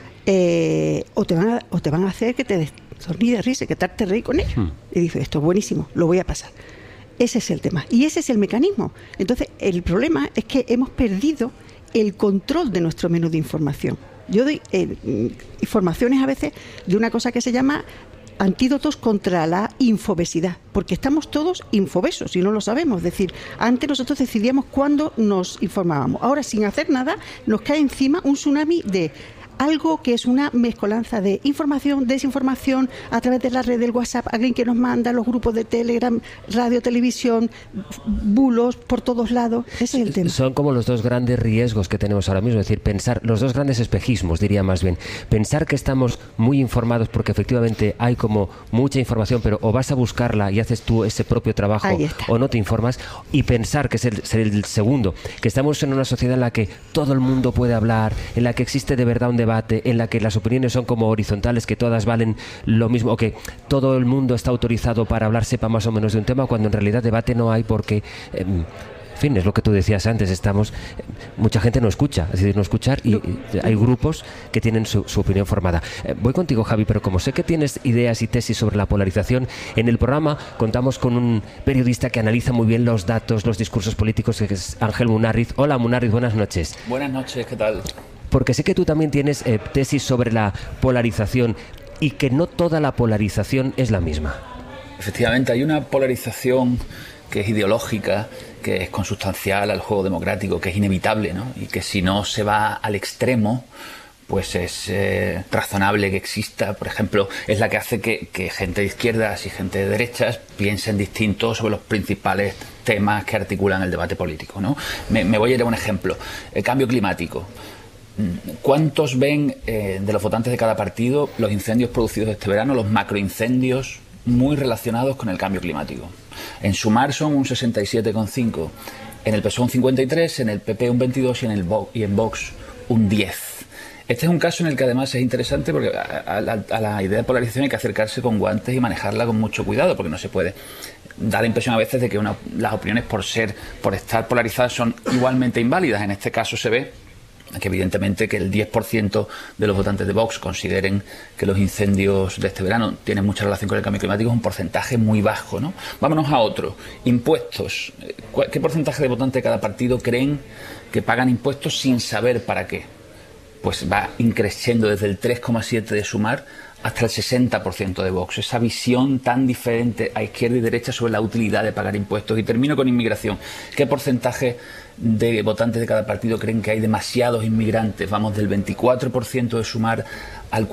o te van a hacer que te sonríe de risa, que te reír con ellos. Y dices, esto es buenísimo, lo voy a pasar. Ese es el tema. Y ese es el mecanismo. Entonces, el problema es que hemos perdido el control de nuestro menú de información. Yo doy informaciones a veces de una cosa que se llama antídotos contra la infobesidad, porque estamos todos infobesos y no lo sabemos. Es decir, antes nosotros decidíamos cuándo nos informábamos. Ahora, sin hacer nada, nos cae encima un tsunami de algo que es una mezcolanza de información, desinformación, a través de la red del WhatsApp, alguien que nos manda, los grupos de Telegram, radio, televisión, bulos por todos lados. Ese es el tema. Son como los dos grandes riesgos que tenemos ahora mismo, es decir, pensar, los dos grandes espejismos, diría más bien. Pensar que estamos muy informados porque efectivamente hay como mucha información, pero o vas a buscarla y haces tú ese propio trabajo o no te informas, y pensar, que es el segundo, que estamos en una sociedad en la que todo el mundo puede hablar, en la que existe de verdad un debate, en la que las opiniones son como horizontales, que todas valen lo mismo, o que todo el mundo está autorizado para hablar, sepa más o menos de un tema, cuando en realidad debate no hay porque... en fin, es lo que tú decías antes, mucha gente no escucha, es decir, no escuchar, y hay grupos que tienen su opinión formada. Voy contigo, Javi, pero como sé que tienes ideas y tesis sobre la polarización, en el programa contamos con un periodista que analiza muy bien los datos, los discursos políticos, que es Ángel Munarriz. Hola, Munarriz, buenas noches. Buenas noches, ¿qué tal? Porque sé que tú también tienes tesis sobre la polarización y que no toda la polarización es la misma. Efectivamente, hay una polarización que es ideológica, que es consustancial al juego democrático, que es inevitable, ¿no? Y que si no se va al extremo, pues es razonable que exista. Por ejemplo, es la que hace que gente de izquierdas y gente de derechas piensen distinto sobre los principales temas que articulan el debate político, ¿no? Me voy a ir a un ejemplo. El cambio climático. ¿Cuántos ven de los votantes de cada partido los incendios producidos este verano, los macroincendios muy relacionados con el cambio climático? En Sumar son un 67,5, en el PSOE un 53, en el PP un 22 y en Vox un 10. Este es un caso en el que además es interesante porque a la idea de polarización hay que acercarse con guantes y manejarla con mucho cuidado, porque no se puede dar la impresión a veces de que las opiniones por estar polarizadas son igualmente inválidas. En este caso se ve que evidentemente que el 10% de los votantes de Vox consideren que los incendios de este verano tienen mucha relación con el cambio climático es un porcentaje muy bajo, ¿no? Vámonos a otro. Impuestos. ¿Qué porcentaje de votantes de cada partido creen que pagan impuestos sin saber para qué? Pues va increciendo desde el 3,7 de Sumar hasta el 60% de Vox. Esa visión tan diferente a izquierda y derecha sobre la utilidad de pagar impuestos. Y termino con inmigración. ¿Qué porcentaje de votantes de cada partido creen que hay demasiados inmigrantes? Vamos del 24% de Sumar al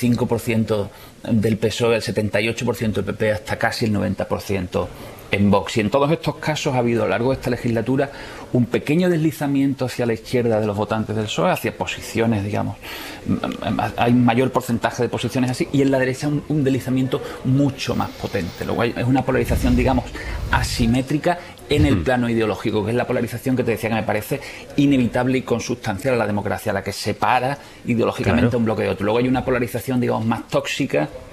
45% del PSOE, al 78% del PP, hasta casi el 90% en Vox. Y en todos estos casos ha habido a lo largo de esta legislatura un pequeño deslizamiento hacia la izquierda de los votantes del PSOE, hacia posiciones, digamos. Hay un mayor porcentaje de posiciones así, y en la derecha un deslizamiento mucho más potente. Luego es una polarización, digamos, asimétrica en el plano ideológico, que es la polarización que te decía que me parece inevitable y consustancial a la democracia, la que separa ideológicamente un bloque de otro. Luego hay una polarización, digamos, más tóxica,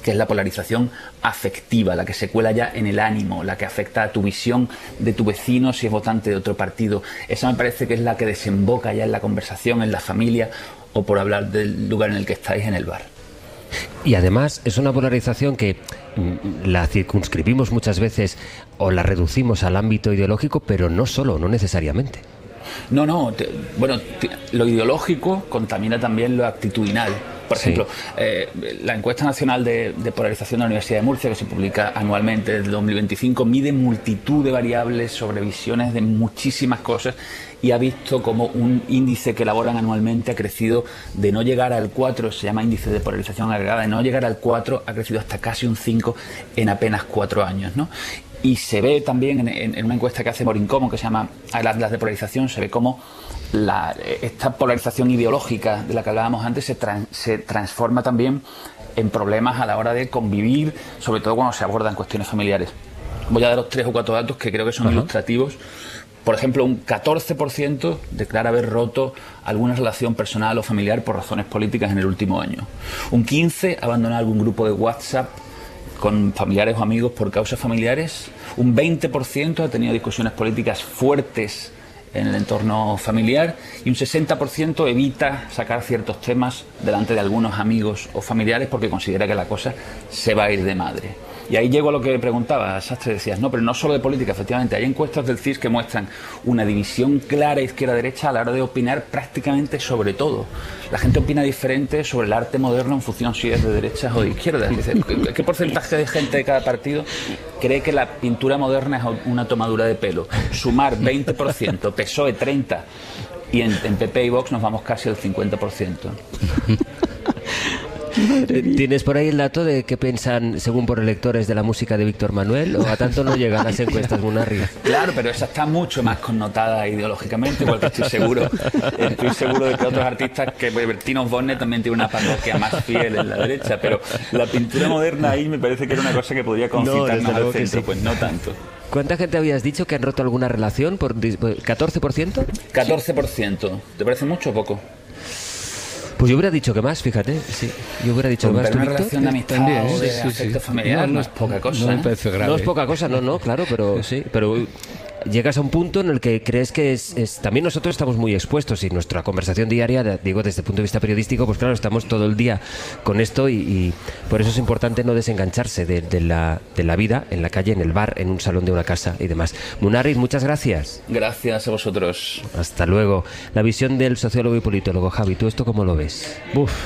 que es la polarización afectiva, la que se cuela ya en el ánimo, la que afecta a tu visión de tu vecino si es votante de otro partido. Esa me parece que es la que desemboca ya en la conversación, en la familia, o por hablar del lugar en el que estáis, en el bar. Y además es una polarización que la circunscribimos muchas veces o la reducimos al ámbito ideológico, pero no solo, no necesariamente. No, lo ideológico contamina también lo actitudinal. Por ejemplo, la encuesta nacional de polarización de la Universidad de Murcia, que se publica anualmente desde 2025, mide multitud de variables sobre visiones de muchísimas cosas y ha visto como un índice que elaboran anualmente ha crecido de no llegar al 4, se llama índice de polarización agregada, de no llegar al 4 ha crecido hasta casi un 5 en apenas 4 años, ¿no? Y se ve también en una encuesta que hace Morincomo, que se llama Atlas de polarización, se ve cómo esta polarización ideológica de la que hablábamos antes se transforma también en problemas a la hora de convivir, sobre todo cuando se abordan cuestiones familiares. Voy a daros 3 o 4 datos que creo que son ilustrativos. Por ejemplo, un 14% declara haber roto alguna relación personal o familiar por razones políticas en el último año. Un 15% abandona algún grupo de WhatsApp con familiares o amigos por causas familiares. Un 20% ha tenido discusiones políticas fuertes en el entorno familiar y un 60% evita sacar ciertos temas delante de algunos amigos o familiares porque considera que la cosa se va a ir de madre. Y ahí llego a lo que preguntaba Sastre, decías, no, pero no solo de política, efectivamente, hay encuestas del CIS que muestran una división clara izquierda-derecha a la hora de opinar prácticamente sobre todo. La gente opina diferente sobre el arte moderno en función si es de derechas o de izquierdas. ¿Qué porcentaje de gente de cada partido cree que la pintura moderna es una tomadura de pelo? Sumar 20%, PSOE 30%, y en PP y Vox nos vamos casi al 50%. ¿Tienes por ahí el dato de qué piensan, según por electores, de la música de Víctor Manuel? ¿O a tanto no llegan las encuestas, Munarri? Claro, pero esa está mucho más connotada ideológicamente, porque estoy seguro de que otros artistas, que Bertino Osborne también tiene una parroquia más fiel en la derecha, pero la pintura moderna ahí me parece que era una cosa que podría concitarnos al centro, pues no tanto. ¿Cuánta gente habías dicho que han roto alguna relación? ¿14%? 14%. ¿Te parece mucho o poco? Pues yo hubiera dicho que más, fíjate. Sí, yo hubiera dicho que más. Pero una relación de amistad también, o de afecto familiar no es poca cosa. No me parece grave. No es poca cosa, no, claro, pero sí. Pero llegas a un punto en el que crees que es también nosotros estamos muy expuestos y nuestra conversación diaria, digo, desde el punto de vista periodístico, pues claro, estamos todo el día con esto y por eso es importante no desengancharse de la vida en la calle, en el bar, en un salón de una casa y demás. Munarri, muchas gracias. Gracias a vosotros. Hasta luego. La visión del sociólogo y politólogo. Javi, ¿tú esto cómo lo ves?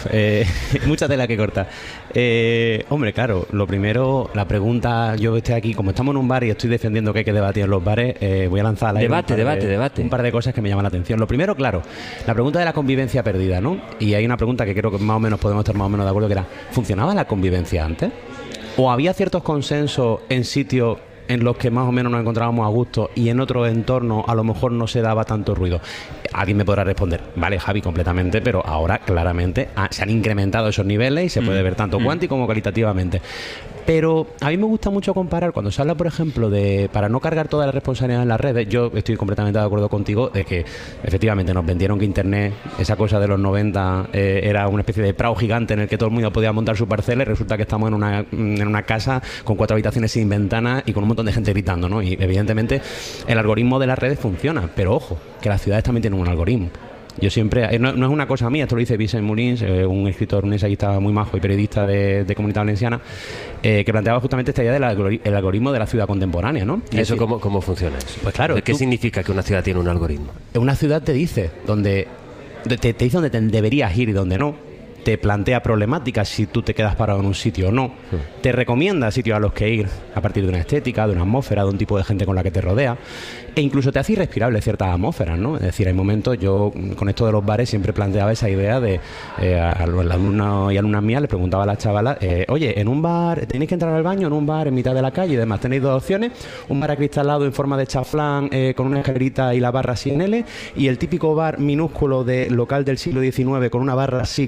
Mucha tela que corta. Hombre, claro, lo primero, la pregunta, yo estoy aquí, como estamos en un bar y estoy defendiendo que hay que debatir en los bares, voy a lanzar al aire debate. Un par de cosas que me llaman la atención. Lo primero, claro, la pregunta de la convivencia perdida, ¿no? Y hay una pregunta que creo que más o menos podemos estar más o menos de acuerdo, que era, ¿funcionaba la convivencia antes? ¿O había ciertos consensos en sitios en los que más o menos nos encontrábamos a gusto y en otros entornos a lo mejor no se daba tanto ruido? Alguien me podrá responder, vale, Javi, completamente, pero ahora claramente se han incrementado esos niveles y se puede ver tanto cuántico como cualitativamente. Pero a mí me gusta mucho comparar, cuando se habla, por ejemplo, de para no cargar toda la responsabilidad en las redes, yo estoy completamente de acuerdo contigo de que efectivamente nos vendieron que Internet, esa cosa de los 90, era una especie de prado gigante en el que todo el mundo podía montar su parcela y resulta que estamos en una casa con 4 habitaciones sin ventanas y con un montón de gente gritando, ¿no? Y evidentemente el algoritmo de las redes funciona, pero ojo, que las ciudades también tienen un algoritmo. Yo siempre, no es una cosa mía, esto lo dice Vicent Molins, un escritor, un ensayista muy majo y periodista de Comunidad Valenciana, que planteaba justamente esta idea del algoritmo de la ciudad contemporánea, ¿no? ¿Y eso cómo funciona eso? Pues claro. ¿Qué significa que una ciudad tiene un algoritmo? Una ciudad te dice dónde te dice dónde deberías ir y dónde no. Te plantea problemáticas si tú te quedas parado en un sitio o no. Te recomienda sitios a los que ir a partir de una estética, de una atmósfera, de un tipo de gente con la que te rodea. E incluso te hace irrespirable ciertas atmósferas, ¿no? Es decir, hay momentos, yo con esto de los bares siempre planteaba esa idea de a los alumnos y alumnas mías les preguntaba a las chavalas, oye, en un bar, ¿tenéis que entrar al baño en un bar en mitad de la calle y demás? Tenéis 2 opciones, un bar acristalado en forma de chaflán con una escalerita y la barra así en L, y el típico bar minúsculo de local del siglo XIX con una barra así, con un montón de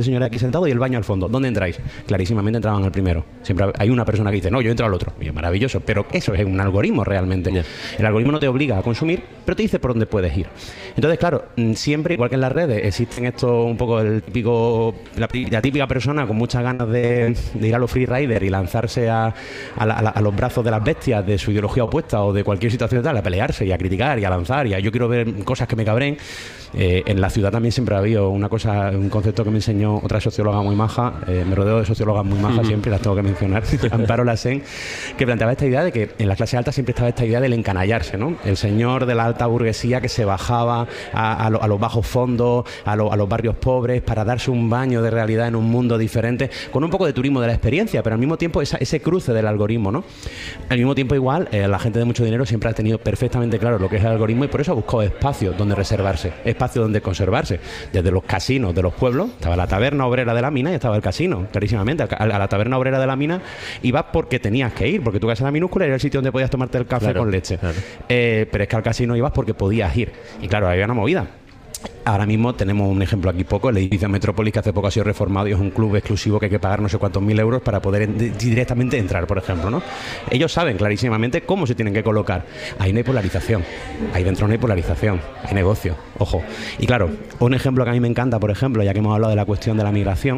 señores aquí sentados y el baño al fondo. ¿Dónde entráis? Clarísimamente entraban al primero. Siempre hay una persona que dice, no, yo entro al otro. Y es maravilloso, pero eso es un algoritmo realmente. Yeah. El algoritmo no te obliga a consumir, pero te dice por dónde puedes ir. Entonces, claro, siempre, igual que en las redes, existen esto un poco el típico, la típica persona con muchas ganas de ir a los freeriders y lanzarse a los brazos de las bestias de su ideología opuesta o de cualquier situación tal, a pelearse y a criticar y a lanzar y a yo quiero ver cosas que me cabreen. En la ciudad también siempre ha habido un concepto que me enseñó otra socióloga muy maja, me rodeo de sociólogas muy majas, siempre las tengo que mencionar, Amparo Lassen, que planteaba esta idea de que en la clase alta siempre estaba esta idea del encanallarse, ¿no? El señor de la alta burguesía que se bajaba a los bajos fondos, a los barrios pobres, para darse un baño de realidad en un mundo diferente, con un poco de turismo de la experiencia, pero al mismo tiempo ese cruce del algoritmo, ¿no? Al mismo tiempo igual, la gente de mucho dinero siempre ha tenido perfectamente claro lo que es el algoritmo y por eso ha buscado espacios donde reservarse, espacios donde conservarse. Desde los casinos de los pueblos, estaba la taberna obrera de la mina y estaba el casino, clarísimamente. A la taberna obrera de la mina ibas porque tenías que ir, porque tu casa era minúscula y era el sitio donde podías tomarte el café con leche. Claro. Pero es que al casino ibas porque podías ir. Y claro, había una movida. Ahora mismo tenemos un ejemplo aquí poco, el edificio Metrópolis, que hace poco ha sido reformado y es un club exclusivo que hay que pagar no sé cuántos mil euros para poder directamente entrar, por ejemplo, ¿no? Ellos saben clarísimamente cómo se tienen que colocar. Ahí no hay polarización, ahí dentro no hay polarización, hay negocio, ojo. Y claro, un ejemplo que a mí me encanta, por ejemplo, ya que hemos hablado de la cuestión de la migración,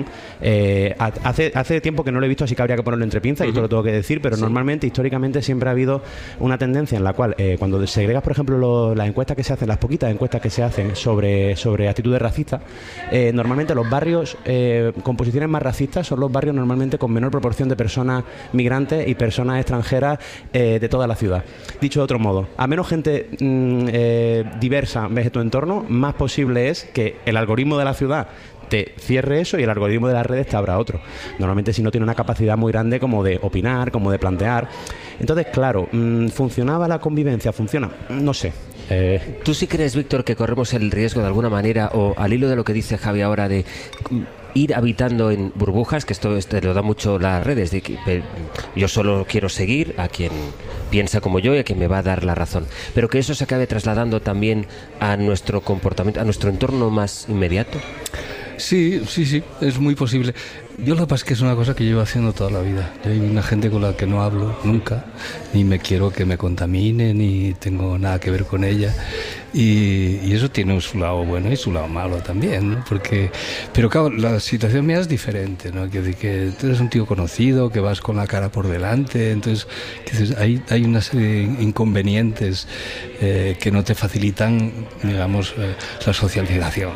hace tiempo que no lo he visto, así que habría que ponerlo entre pinzas, y esto lo tengo que decir, pero normalmente, históricamente, siempre ha habido una tendencia en la cual, cuando segregas, por ejemplo, las encuestas que se hacen, las poquitas encuestas que se hacen sobre actitudes racistas, normalmente los barrios con posiciones más racistas son los barrios normalmente con menor proporción de personas migrantes y personas extranjeras de toda la ciudad. Dicho de otro modo, a menos gente diversa ves en tu entorno, más posible es que el algoritmo de la ciudad te cierre eso y el algoritmo de las redes te abra otro. Normalmente si no tiene una capacidad muy grande como de opinar, como de plantear. Entonces, claro, ¿funcionaba la convivencia? ¿Funciona? No sé. ¿Tú sí crees, Víctor, que corremos el riesgo de alguna manera, o al hilo de lo que dice Javi ahora, de ir habitando en burbujas, que esto lo da mucho las redes, de que yo solo quiero seguir a quien piensa como yo y a quien me va a dar la razón, pero que eso se acabe trasladando también a nuestro comportamiento, a nuestro entorno más inmediato? Sí, es muy posible. Yo lo que pasa es que es una cosa que llevo haciendo toda la vida. Yo hay una gente con la que no hablo nunca, ni me quiero que me contamine, ni tengo nada que ver con ella. Y eso tiene su lado bueno y su lado malo también, ¿no? Pero claro, la situación mía es diferente, ¿no? Que tú eres un tío conocido, que vas con la cara por delante, entonces hay una serie de inconvenientes que no te facilitan, digamos, la socialización.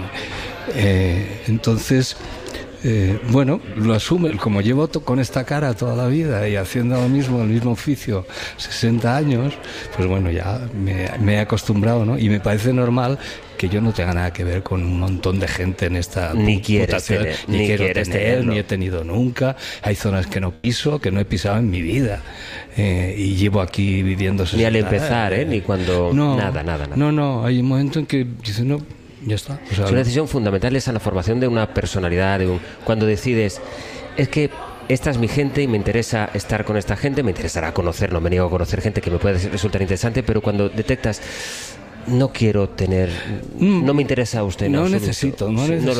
Entonces, bueno, lo asume, como llevo con esta cara toda la vida y haciendo lo mismo, el mismo oficio 60 años, pues bueno, ya me he acostumbrado, ¿no? Y me parece normal que yo no tenga nada que ver con un montón de gente en esta mutación, ni quiero tener, ni he tenido nunca. Hay zonas que no piso, que no he pisado en mi vida, y llevo aquí viviendo 60 años. Ni al empezar, ni cuando... Nada. No, hay un momento en que dices, no... Ya está. O sea, es una decisión fundamental esa, la formación de una personalidad, cuando decides, es que esta es mi gente y me interesa estar con esta gente, me interesará conocer, no me niego a conocer gente que me puede resultar interesante, pero cuando detectas, no quiero tener, no me interesa a usted. No necesito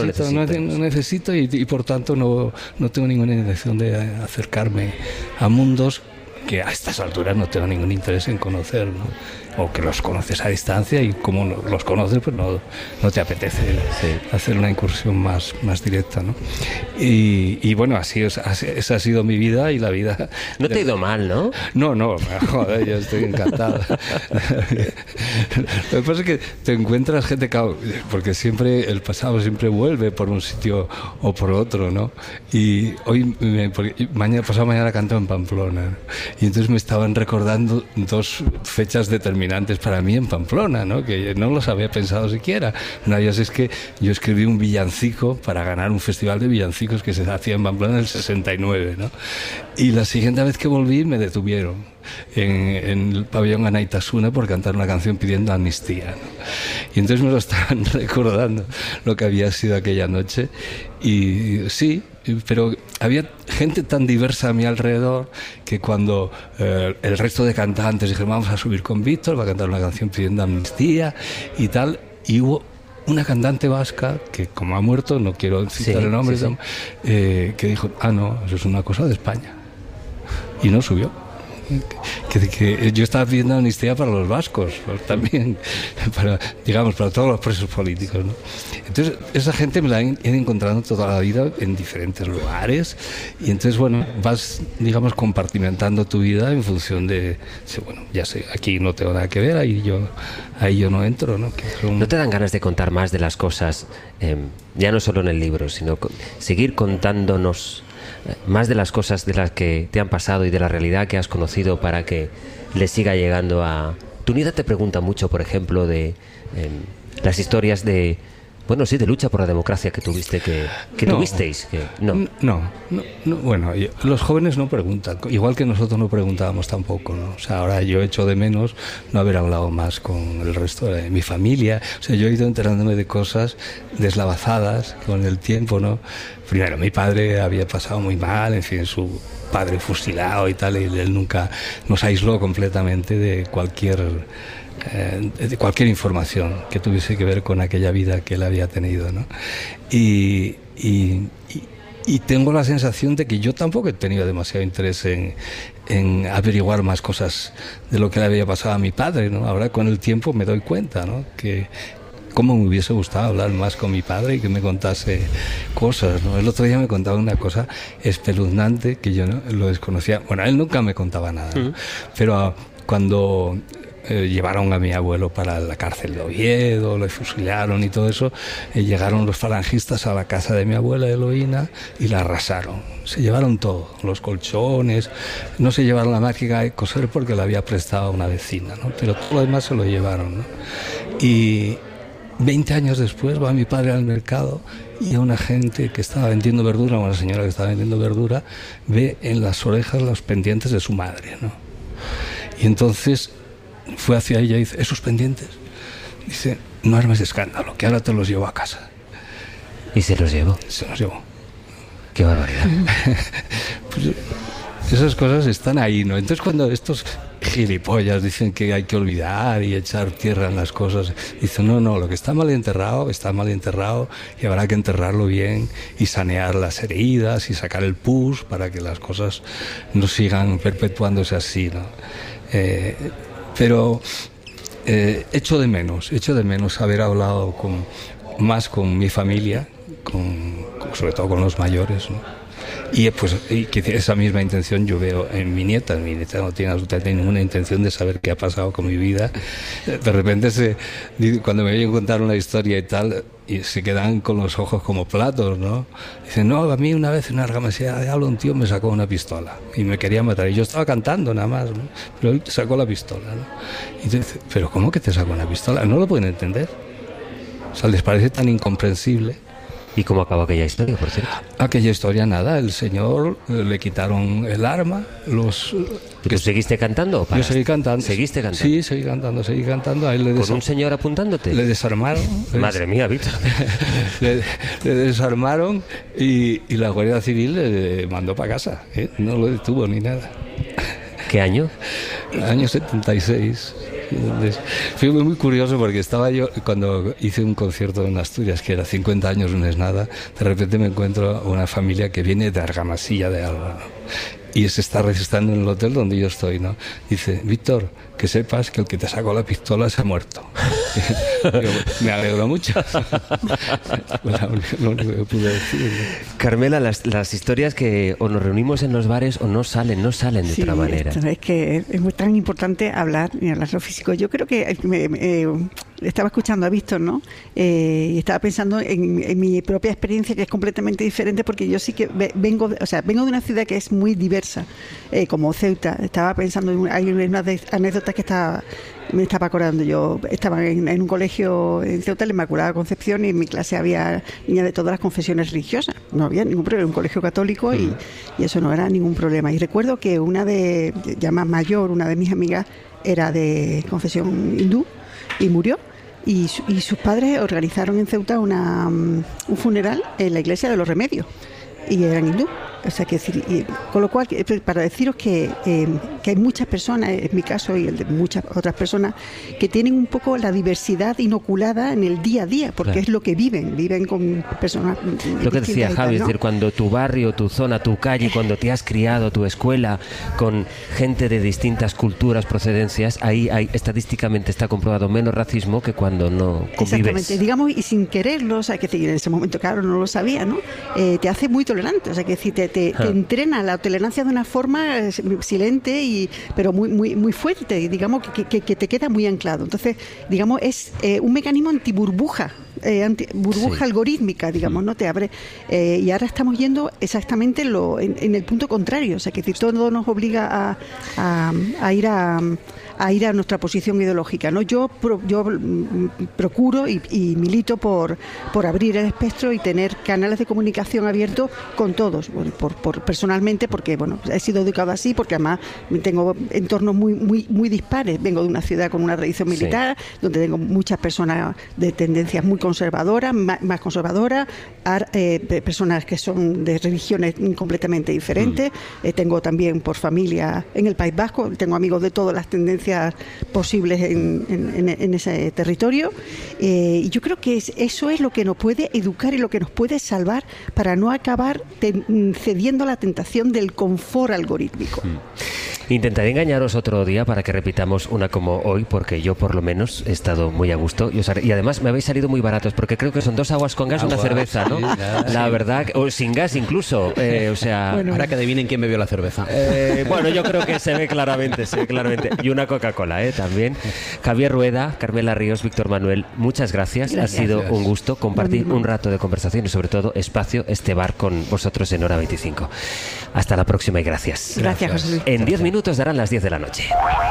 y por tanto no tengo ninguna intención de acercarme a mundos que a estas alturas no tengo ningún interés en conocer, ¿no? O que los conoces a distancia y como los conoces, pues no te apetece hacer una incursión más directa, ¿no? Y bueno, esa ha sido mi vida y la vida... No te ha ido mal, ¿no? No, joder, yo estoy encantado. Lo que pasa es que te encuentras gente, claro, porque siempre el pasado siempre vuelve por un sitio o por otro, ¿no? Y hoy, pasado mañana canto en Pamplona, ¿no? Y entonces me estaban recordando dos fechas determinadas para mí en Pamplona, ¿no? Que no los había pensado siquiera. Una de ellas es que yo escribí un villancico para ganar un festival de villancicos que se hacía en Pamplona en el 69, ¿no? Y la siguiente vez que volví me detuvieron en el pabellón Anaitasuna por cantar una canción pidiendo amnistía, ¿no? Y entonces me lo estaban recordando lo que había sido aquella noche. Y sí, pero había gente tan diversa a mi alrededor que cuando el resto de cantantes dijeron vamos a subir con Víctor, va a cantar una canción pidiendo amnistía y tal, y hubo una cantante vasca que, como ha muerto, no quiero citar el nombre, que dijo, no, eso es una cosa de España, y no subió. Que yo estaba pidiendo amnistía para los vascos, pues, también, para todos los presos políticos, ¿no? Entonces, esa gente me la he ido encontrando toda la vida en diferentes lugares, y entonces, bueno, vas, digamos, compartimentando tu vida en función de, bueno, ya sé, aquí no tengo nada que ver, ahí yo no entro, ¿no? ¿No te dan ganas de contar más de las cosas, ya no solo en el libro, sino seguir contándonos más de las cosas de las que te han pasado y de la realidad que has conocido para que le siga llegando a... Tu nieta te pregunta mucho, por ejemplo, de las historias de... Bueno, sí, de lucha por la democracia que tuviste, que no, tuvisteis. No, bueno, los jóvenes no preguntan, igual que nosotros no preguntábamos tampoco, ¿no? O sea, ahora yo echo de menos no haber hablado más con el resto de mi familia. O sea, yo he ido enterándome de cosas deslavazadas con el tiempo, ¿no? Primero, mi padre había pasado muy mal, en fin, su padre fusilado y tal, y él nunca nos aisló completamente de cualquier información que tuviese que ver con aquella vida que él había tenido, ¿no? Y tengo la sensación de que yo tampoco he tenido demasiado interés en averiguar más cosas de lo que le había pasado a mi padre, ¿no? Ahora con el tiempo me doy cuenta, ¿no? Que cómo me hubiese gustado hablar más con mi padre y que me contase cosas, ¿no? El otro día me contaba una cosa espeluznante que yo no lo desconocía. Bueno, él nunca me contaba nada, ¿no? Pero cuando llevaron a mi abuelo para la cárcel de Oviedo, lo fusilaron y todo eso, llegaron los falangistas a la casa de mi abuela Eloína y la arrasaron. Se llevaron todo, los colchones, no se llevaron la máquina de coser porque la había prestado a una vecina, ¿no? Pero todo lo demás se lo llevaron, ¿no? Y 20 años después va mi padre al mercado y a una gente que estaba vendiendo verdura, una señora que estaba vendiendo verdura, ve en las orejas los pendientes de su madre, ¿no? Y entonces fue hacia ella y dice, esos pendientes, dice, no armes escándalo, que ahora te los llevo a casa. ¿Y se los llevó? Se los llevó. Qué barbaridad. Pues esas cosas están ahí, ¿no? Entonces cuando estos gilipollas dicen que hay que olvidar y echar tierra en las cosas, dicen, no, lo que está mal enterrado y habrá que enterrarlo bien y sanear las heridas y sacar el pus para que las cosas no sigan perpetuándose así, ¿no? Pero echo de menos haber hablado más con mi familia, sobre todo con los mayores, ¿no? Y pues que esa misma intención yo veo en mi nieta. Mi nieta no tiene absolutamente ninguna intención de saber qué ha pasado con mi vida. De repente cuando me oyen contar una historia y tal, y se quedan con los ojos como platos, ¿no? Dicen, no, a mí una vez en una argamasilla de diablo un tío me sacó una pistola y me quería matar. Y yo estaba cantando nada más, ¿no? Pero él sacó la pistola, ¿no? Y te dice, ¿pero cómo que te sacó una pistola? No lo pueden entender. O sea, les parece tan incomprensible. ¿Y cómo acabó aquella historia, por cierto? Aquella historia, nada, el señor le quitaron el arma, ¿Tú seguiste cantando? Yo seguí cantando. ¿Seguiste cantando? Sí, seguí cantando. A él ¿Con un señor apuntándote? Le desarmaron. Madre mía, Víctor. le desarmaron y la Guardia Civil le mandó para casa, ¿eh? No lo detuvo ni nada. ¿Qué año? Año 76. Fue muy curioso porque estaba yo, cuando hice un concierto en Asturias, que era 50 años no es nada, de repente me encuentro una familia que viene de Argamasilla de Alba, ¿no? Y se está registrando en el hotel donde yo estoy, ¿no? Dice, Víctor, que sepas que el que te sacó la pistola se ha muerto. Digo, me alegro mucho. Lo único que pude decir, ¿no? Carmela, las historias que o nos reunimos en los bares o no salen de otra manera. Es que es muy tan importante hablar lo físico. Yo creo que estaba escuchando a Víctor, ¿no? Y estaba pensando en mi propia experiencia, que es completamente diferente, porque yo sí que vengo de una ciudad que es muy diversa, como Ceuta. Estaba pensando, hay unas anécdotas que me estaba acordando. Yo estaba en un colegio en Ceuta, la Inmaculada Concepción, y en mi clase había niñas de todas las confesiones religiosas. No había ningún problema, un colegio católico y eso no era ningún problema. Y recuerdo que una ya más mayor, una de mis amigas, era de confesión hindú y murió. Y sus padres organizaron en Ceuta un funeral en la iglesia de los Remedios, y eran hindú. O sea, con lo cual, para deciros que hay muchas personas, en mi caso y el de muchas otras personas, que tienen un poco la diversidad inoculada en el día a día, porque es lo que viven con personas. Lo que decía Javi, es decir, cuando tu barrio, tu zona, tu calle, cuando te has criado, tu escuela, con gente de distintas culturas, procedencias, ahí hay, estadísticamente está comprobado menos racismo que cuando no convives. Exactamente, digamos, y sin quererlo, o sea, que en ese momento, claro, no lo sabía, ¿no? Te hace muy tolerante, o sea, que te entrena la tolerancia de una forma silente pero muy fuerte, y digamos que te queda muy anclado. Entonces, digamos, es un mecanismo antiburbuja, algorítmica, digamos, ¿no? Te abre. Y ahora estamos yendo exactamente en el punto contrario, o sea, que todo nos obliga a ir a nuestra posición ideológica, ¿no? Yo procuro y milito por abrir el espectro y tener canales de comunicación abiertos con todos, personalmente, porque bueno, he sido educado así, porque además tengo entornos muy dispares. Vengo de una ciudad con una tradición militar, donde tengo muchas personas de tendencias muy conservadoras, más conservadoras, personas que son de religiones completamente diferentes. Tengo también por familia en el País Vasco, tengo amigos de todas las tendencias posibles en ese territorio, y yo creo que eso es lo que nos puede educar y lo que nos puede salvar para no acabar cediendo a la tentación del confort algorítmico. Intentaré engañaros otro día para que repitamos una como hoy, porque yo por lo menos he estado muy a gusto y además me habéis salido muy baratos, porque creo que son 2 aguas con gas y una cerveza, ¿no? Sí, la verdad, o sin gas incluso, o sea... Bueno, ahora que adivinen quién bebió la cerveza. Bueno, yo creo que se ve claramente. Y una Coca-Cola, también. Javier Rueda, Carmela Ríos, Víctor Manuel, muchas gracias. Ha sido un gusto compartir un rato de conversación y sobre todo espacio, este bar con vosotros en Hora 25. Hasta la próxima y gracias. Gracias, José Luis. En 10 minutos darán las 10 de la noche.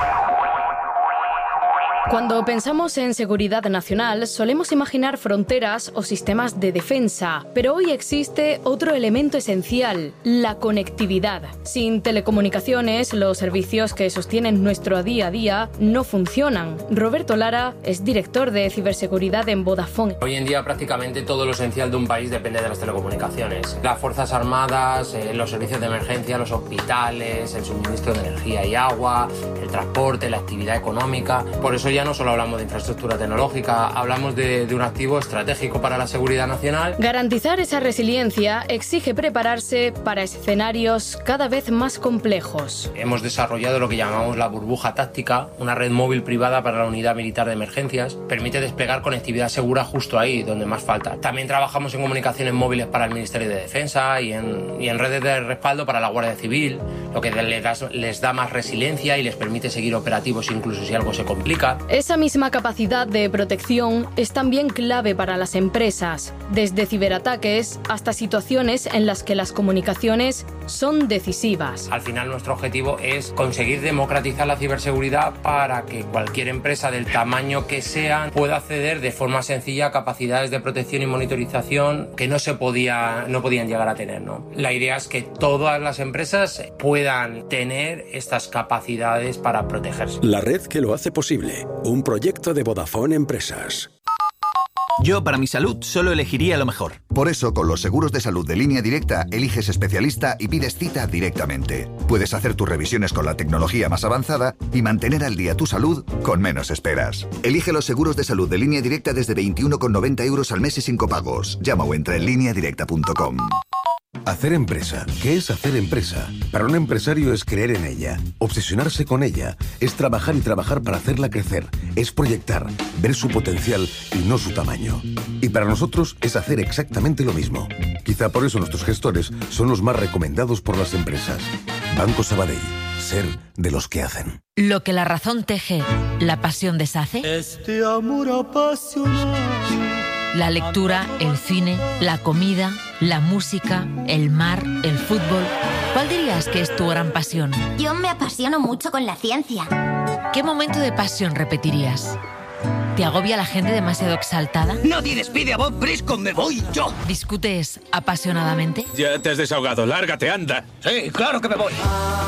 Cuando pensamos en seguridad nacional, solemos imaginar fronteras o sistemas de defensa, pero hoy existe otro elemento esencial, la conectividad. Sin telecomunicaciones, los servicios que sostienen nuestro día a día no funcionan. Roberto Lara es director de ciberseguridad en Vodafone. Hoy en día prácticamente todo lo esencial de un país depende de las telecomunicaciones. Las Fuerzas Armadas, los servicios de emergencia, los hospitales, el suministro de energía y agua, el transporte, la actividad económica. Por eso ya no solo hablamos de infraestructura tecnológica, hablamos de un activo estratégico para la seguridad nacional. Garantizar esa resiliencia exige prepararse para escenarios cada vez más complejos. Hemos desarrollado lo que llamamos la burbuja táctica, una red móvil privada para la unidad militar de emergencias. Permite desplegar conectividad segura justo ahí, donde más falta. También trabajamos en comunicaciones móviles para el Ministerio de Defensa y en redes de respaldo para la Guardia Civil, lo que les da más resiliencia y les permite seguir operativos incluso si algo se complica. Esa misma capacidad de protección es también clave para las empresas, desde ciberataques hasta situaciones en las que las comunicaciones son decisivas. Al final nuestro objetivo es conseguir democratizar la ciberseguridad para que cualquier empresa del tamaño que sea pueda acceder de forma sencilla a capacidades de protección y monitorización que no podían llegar a tener, ¿no? La idea es que todas las empresas puedan tener estas capacidades para protegerse. La red que lo hace posible. Un proyecto de Vodafone Empresas. Yo, para mi salud, solo elegiría lo mejor. Por eso, con los seguros de salud de Línea Directa, eliges especialista y pides cita directamente. Puedes hacer tus revisiones con la tecnología más avanzada y mantener al día tu salud con menos esperas. Elige los seguros de salud de Línea Directa desde 21,90 € al mes y sin copagos. Llama o entra en lineadirecta.com. Hacer empresa. ¿Qué es hacer empresa? Para un empresario es creer en ella, obsesionarse con ella, es trabajar y trabajar para hacerla crecer, es proyectar, ver su potencial y no su tamaño. Y para nosotros es hacer exactamente lo mismo. Quizá por eso nuestros gestores son los más recomendados por las empresas. Banco Sabadell. Ser de los que hacen. Lo que la razón teje, la pasión deshace. Este amor apasionado. La lectura, el cine, la comida, la música, el mar, el fútbol. ¿Cuál dirías que es tu gran pasión? Yo me apasiono mucho con la ciencia. ¿Qué momento de pasión repetirías? ¿Te agobia la gente demasiado exaltada? Nadie despide a Bob Briscoe, me voy yo. ¿Discutes apasionadamente? Ya te has desahogado, lárgate, anda. Sí, claro que me voy.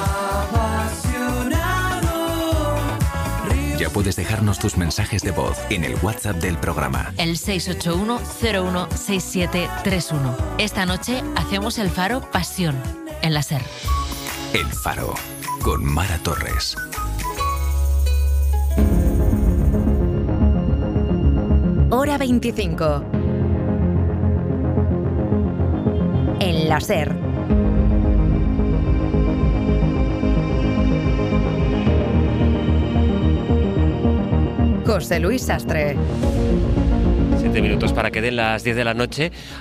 Ya puedes dejarnos tus mensajes de voz en el WhatsApp del programa. El 681-016731. Esta noche hacemos el Faro Pasión. en la SER. El Faro, con Mara Torres. Hora 25. En la SER. José Luis Sastre. 7 minutos para que den las 10 de la noche.